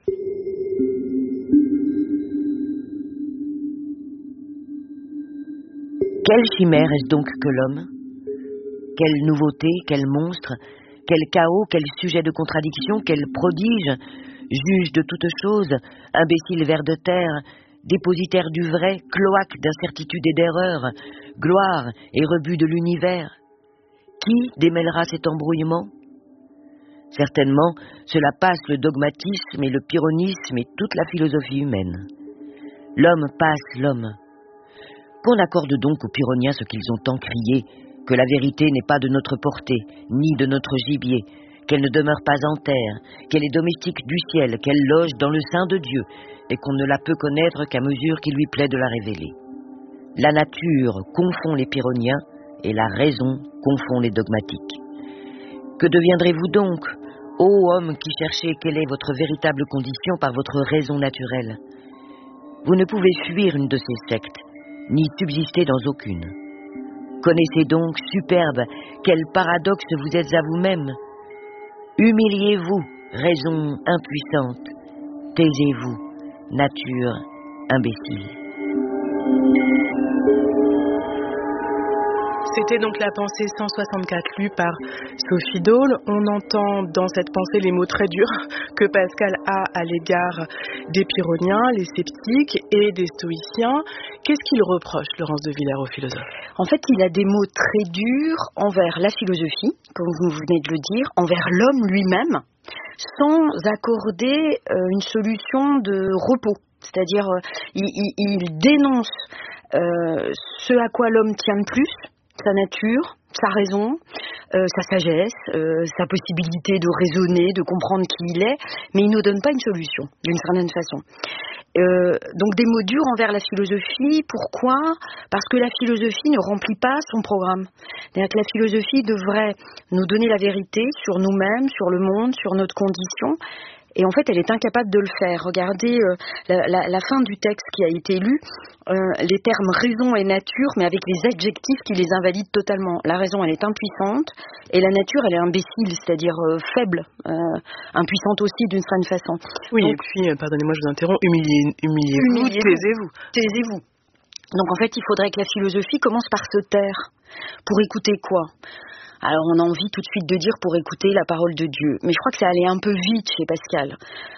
Quelle chimère est-ce donc que l'homme? Quelle nouveauté, quel monstre, quel chaos, quel sujet de contradiction, quel prodige, juge de toutes choses, imbécile ver de terre, dépositaire du vrai, cloaque d'incertitude et d'erreur, gloire et rebut de l'univers. Qui démêlera cet embrouillement? Certainement, cela passe le dogmatisme et le pyrrhonisme et toute la philosophie humaine. L'homme passe l'homme. Qu'on accorde donc aux pyrrhoniens ce qu'ils ont tant crié, que la vérité n'est pas de notre portée, ni de notre gibier, qu'elle ne demeure pas en terre, qu'elle est domestique du ciel, qu'elle loge dans le sein de Dieu, et qu'on ne la peut connaître qu'à mesure qu'il lui plaît de la révéler. La nature confond les pyrrhoniens, et la raison confond les dogmatiques. Que deviendrez-vous donc, ô homme qui cherchez quelle est votre véritable condition par votre raison naturelle? Vous ne pouvez fuir une de ces sectes, ni subsister dans aucune. Connaissez donc, superbe, quel paradoxe vous êtes à vous-même. Humiliez-vous, raison impuissante. Taisez-vous, nature imbécile. C'était donc la pensée 164 lue par Sophie Dole. On entend dans cette pensée les mots très durs que Pascal a à l'égard des pyrrhoniens, les sceptiques et des stoïciens. Qu'est-ce qu'il reproche, Laurence de Villers, aux philosophes? En fait, il a des mots très durs envers la philosophie, comme vous venez de le dire, envers l'homme lui-même, sans accorder une solution de repos. C'est-à-dire, il dénonce ce à quoi l'homme tient le plus, sa nature, sa raison, sa sagesse, sa possibilité de raisonner, de comprendre qui il est, mais il ne donne pas une solution, d'une certaine façon. Donc des mots durs envers la philosophie. Pourquoi? Parce que la philosophie ne remplit pas son programme. C'est-à-dire que la philosophie devrait nous donner la vérité sur nous-mêmes, sur le monde, sur notre condition. Et en fait, elle est incapable de le faire. Regardez la fin du texte qui a été lu, les termes raison et nature, mais avec les adjectifs qui les invalident totalement. La raison, elle est impuissante, et la nature, elle est imbécile, c'est-à-dire faible, impuissante aussi d'une certaine façon. Oui, donc, et puis, pardonnez-moi, je vous interromps, humiliez-vous, taisez-vous. Taisez-vous. Donc en fait, il faudrait que la philosophie commence par se taire. Pour écouter quoi? Alors on a envie tout de suite de dire pour écouter la parole de Dieu. Mais je crois que ça allait un peu vite chez Pascal.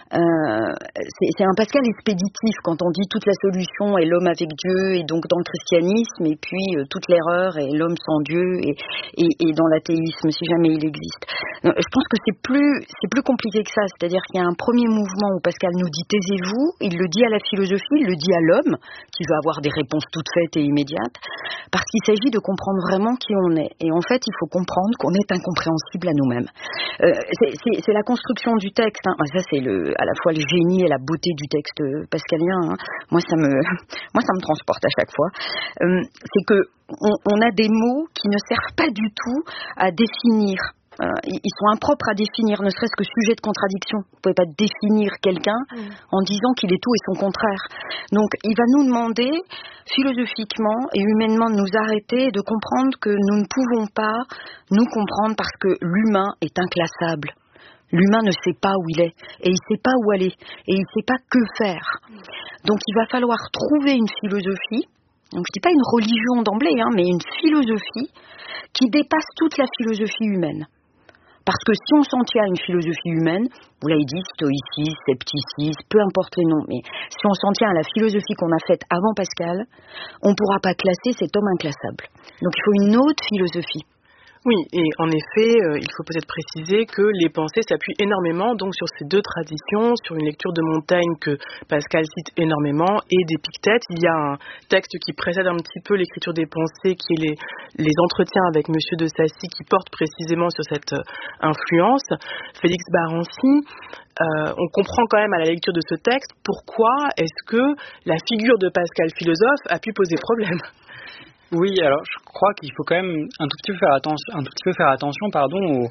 C'est un Pascal expéditif quand on dit toute la solution est l'homme avec Dieu et donc dans le christianisme et puis toute l'erreur est l'homme sans Dieu et dans l'athéisme si jamais il existe. Je pense que c'est plus compliqué que ça. C'est-à-dire qu'il y a un premier mouvement où Pascal nous dit taisez-vous, il le dit à la philosophie, il le dit à l'homme qui veut avoir des réponses toutes faites et immédiates parce qu'il s'agit de comprendre vraiment qui on est. Et en fait il faut comprendre qu'on est incompréhensible à nous-mêmes. C'est la construction du texte. Hein. Ça, c'est à la fois le génie et la beauté du texte pascalien. Hein. Moi, ça me transporte à chaque fois. C'est que on a des mots qui ne servent pas du tout à définir. Ils sont impropres à définir, ne serait-ce que sujet de contradiction. Vous ne pouvez pas définir quelqu'un en disant qu'il est tout et son contraire. Donc, il va nous demander, philosophiquement et humainement, de nous arrêter et de comprendre que nous ne pouvons pas nous comprendre parce que l'humain est inclassable. L'humain ne sait pas où il est, et il ne sait pas où aller, et il ne sait pas que faire. Donc, il va falloir trouver une philosophie, donc je ne dis pas une religion d'emblée, mais une philosophie qui dépasse toute la philosophie humaine. Parce que si on s'en tient à une philosophie humaine, vous l'avez dit, stoïcisme, scepticisme, peu importe les noms, mais si on s'en tient à la philosophie qu'on a faite avant Pascal, on ne pourra pas classer cet homme inclassable. Donc il faut une autre philosophie. Oui, et en effet, il faut peut-être préciser que les pensées s'appuient énormément donc sur ces deux traditions, sur une lecture de Montaigne que Pascal cite énormément et d'Épictète. Il y a un texte qui précède un petit peu l'écriture des pensées, qui est les entretiens avec Monsieur de Sacy, qui porte précisément sur cette influence. Félix Barancy, on comprend quand même à la lecture de ce texte pourquoi est-ce que la figure de Pascal philosophe a pu poser problème. Oui, alors je crois qu'il faut quand même un tout petit peu faire attention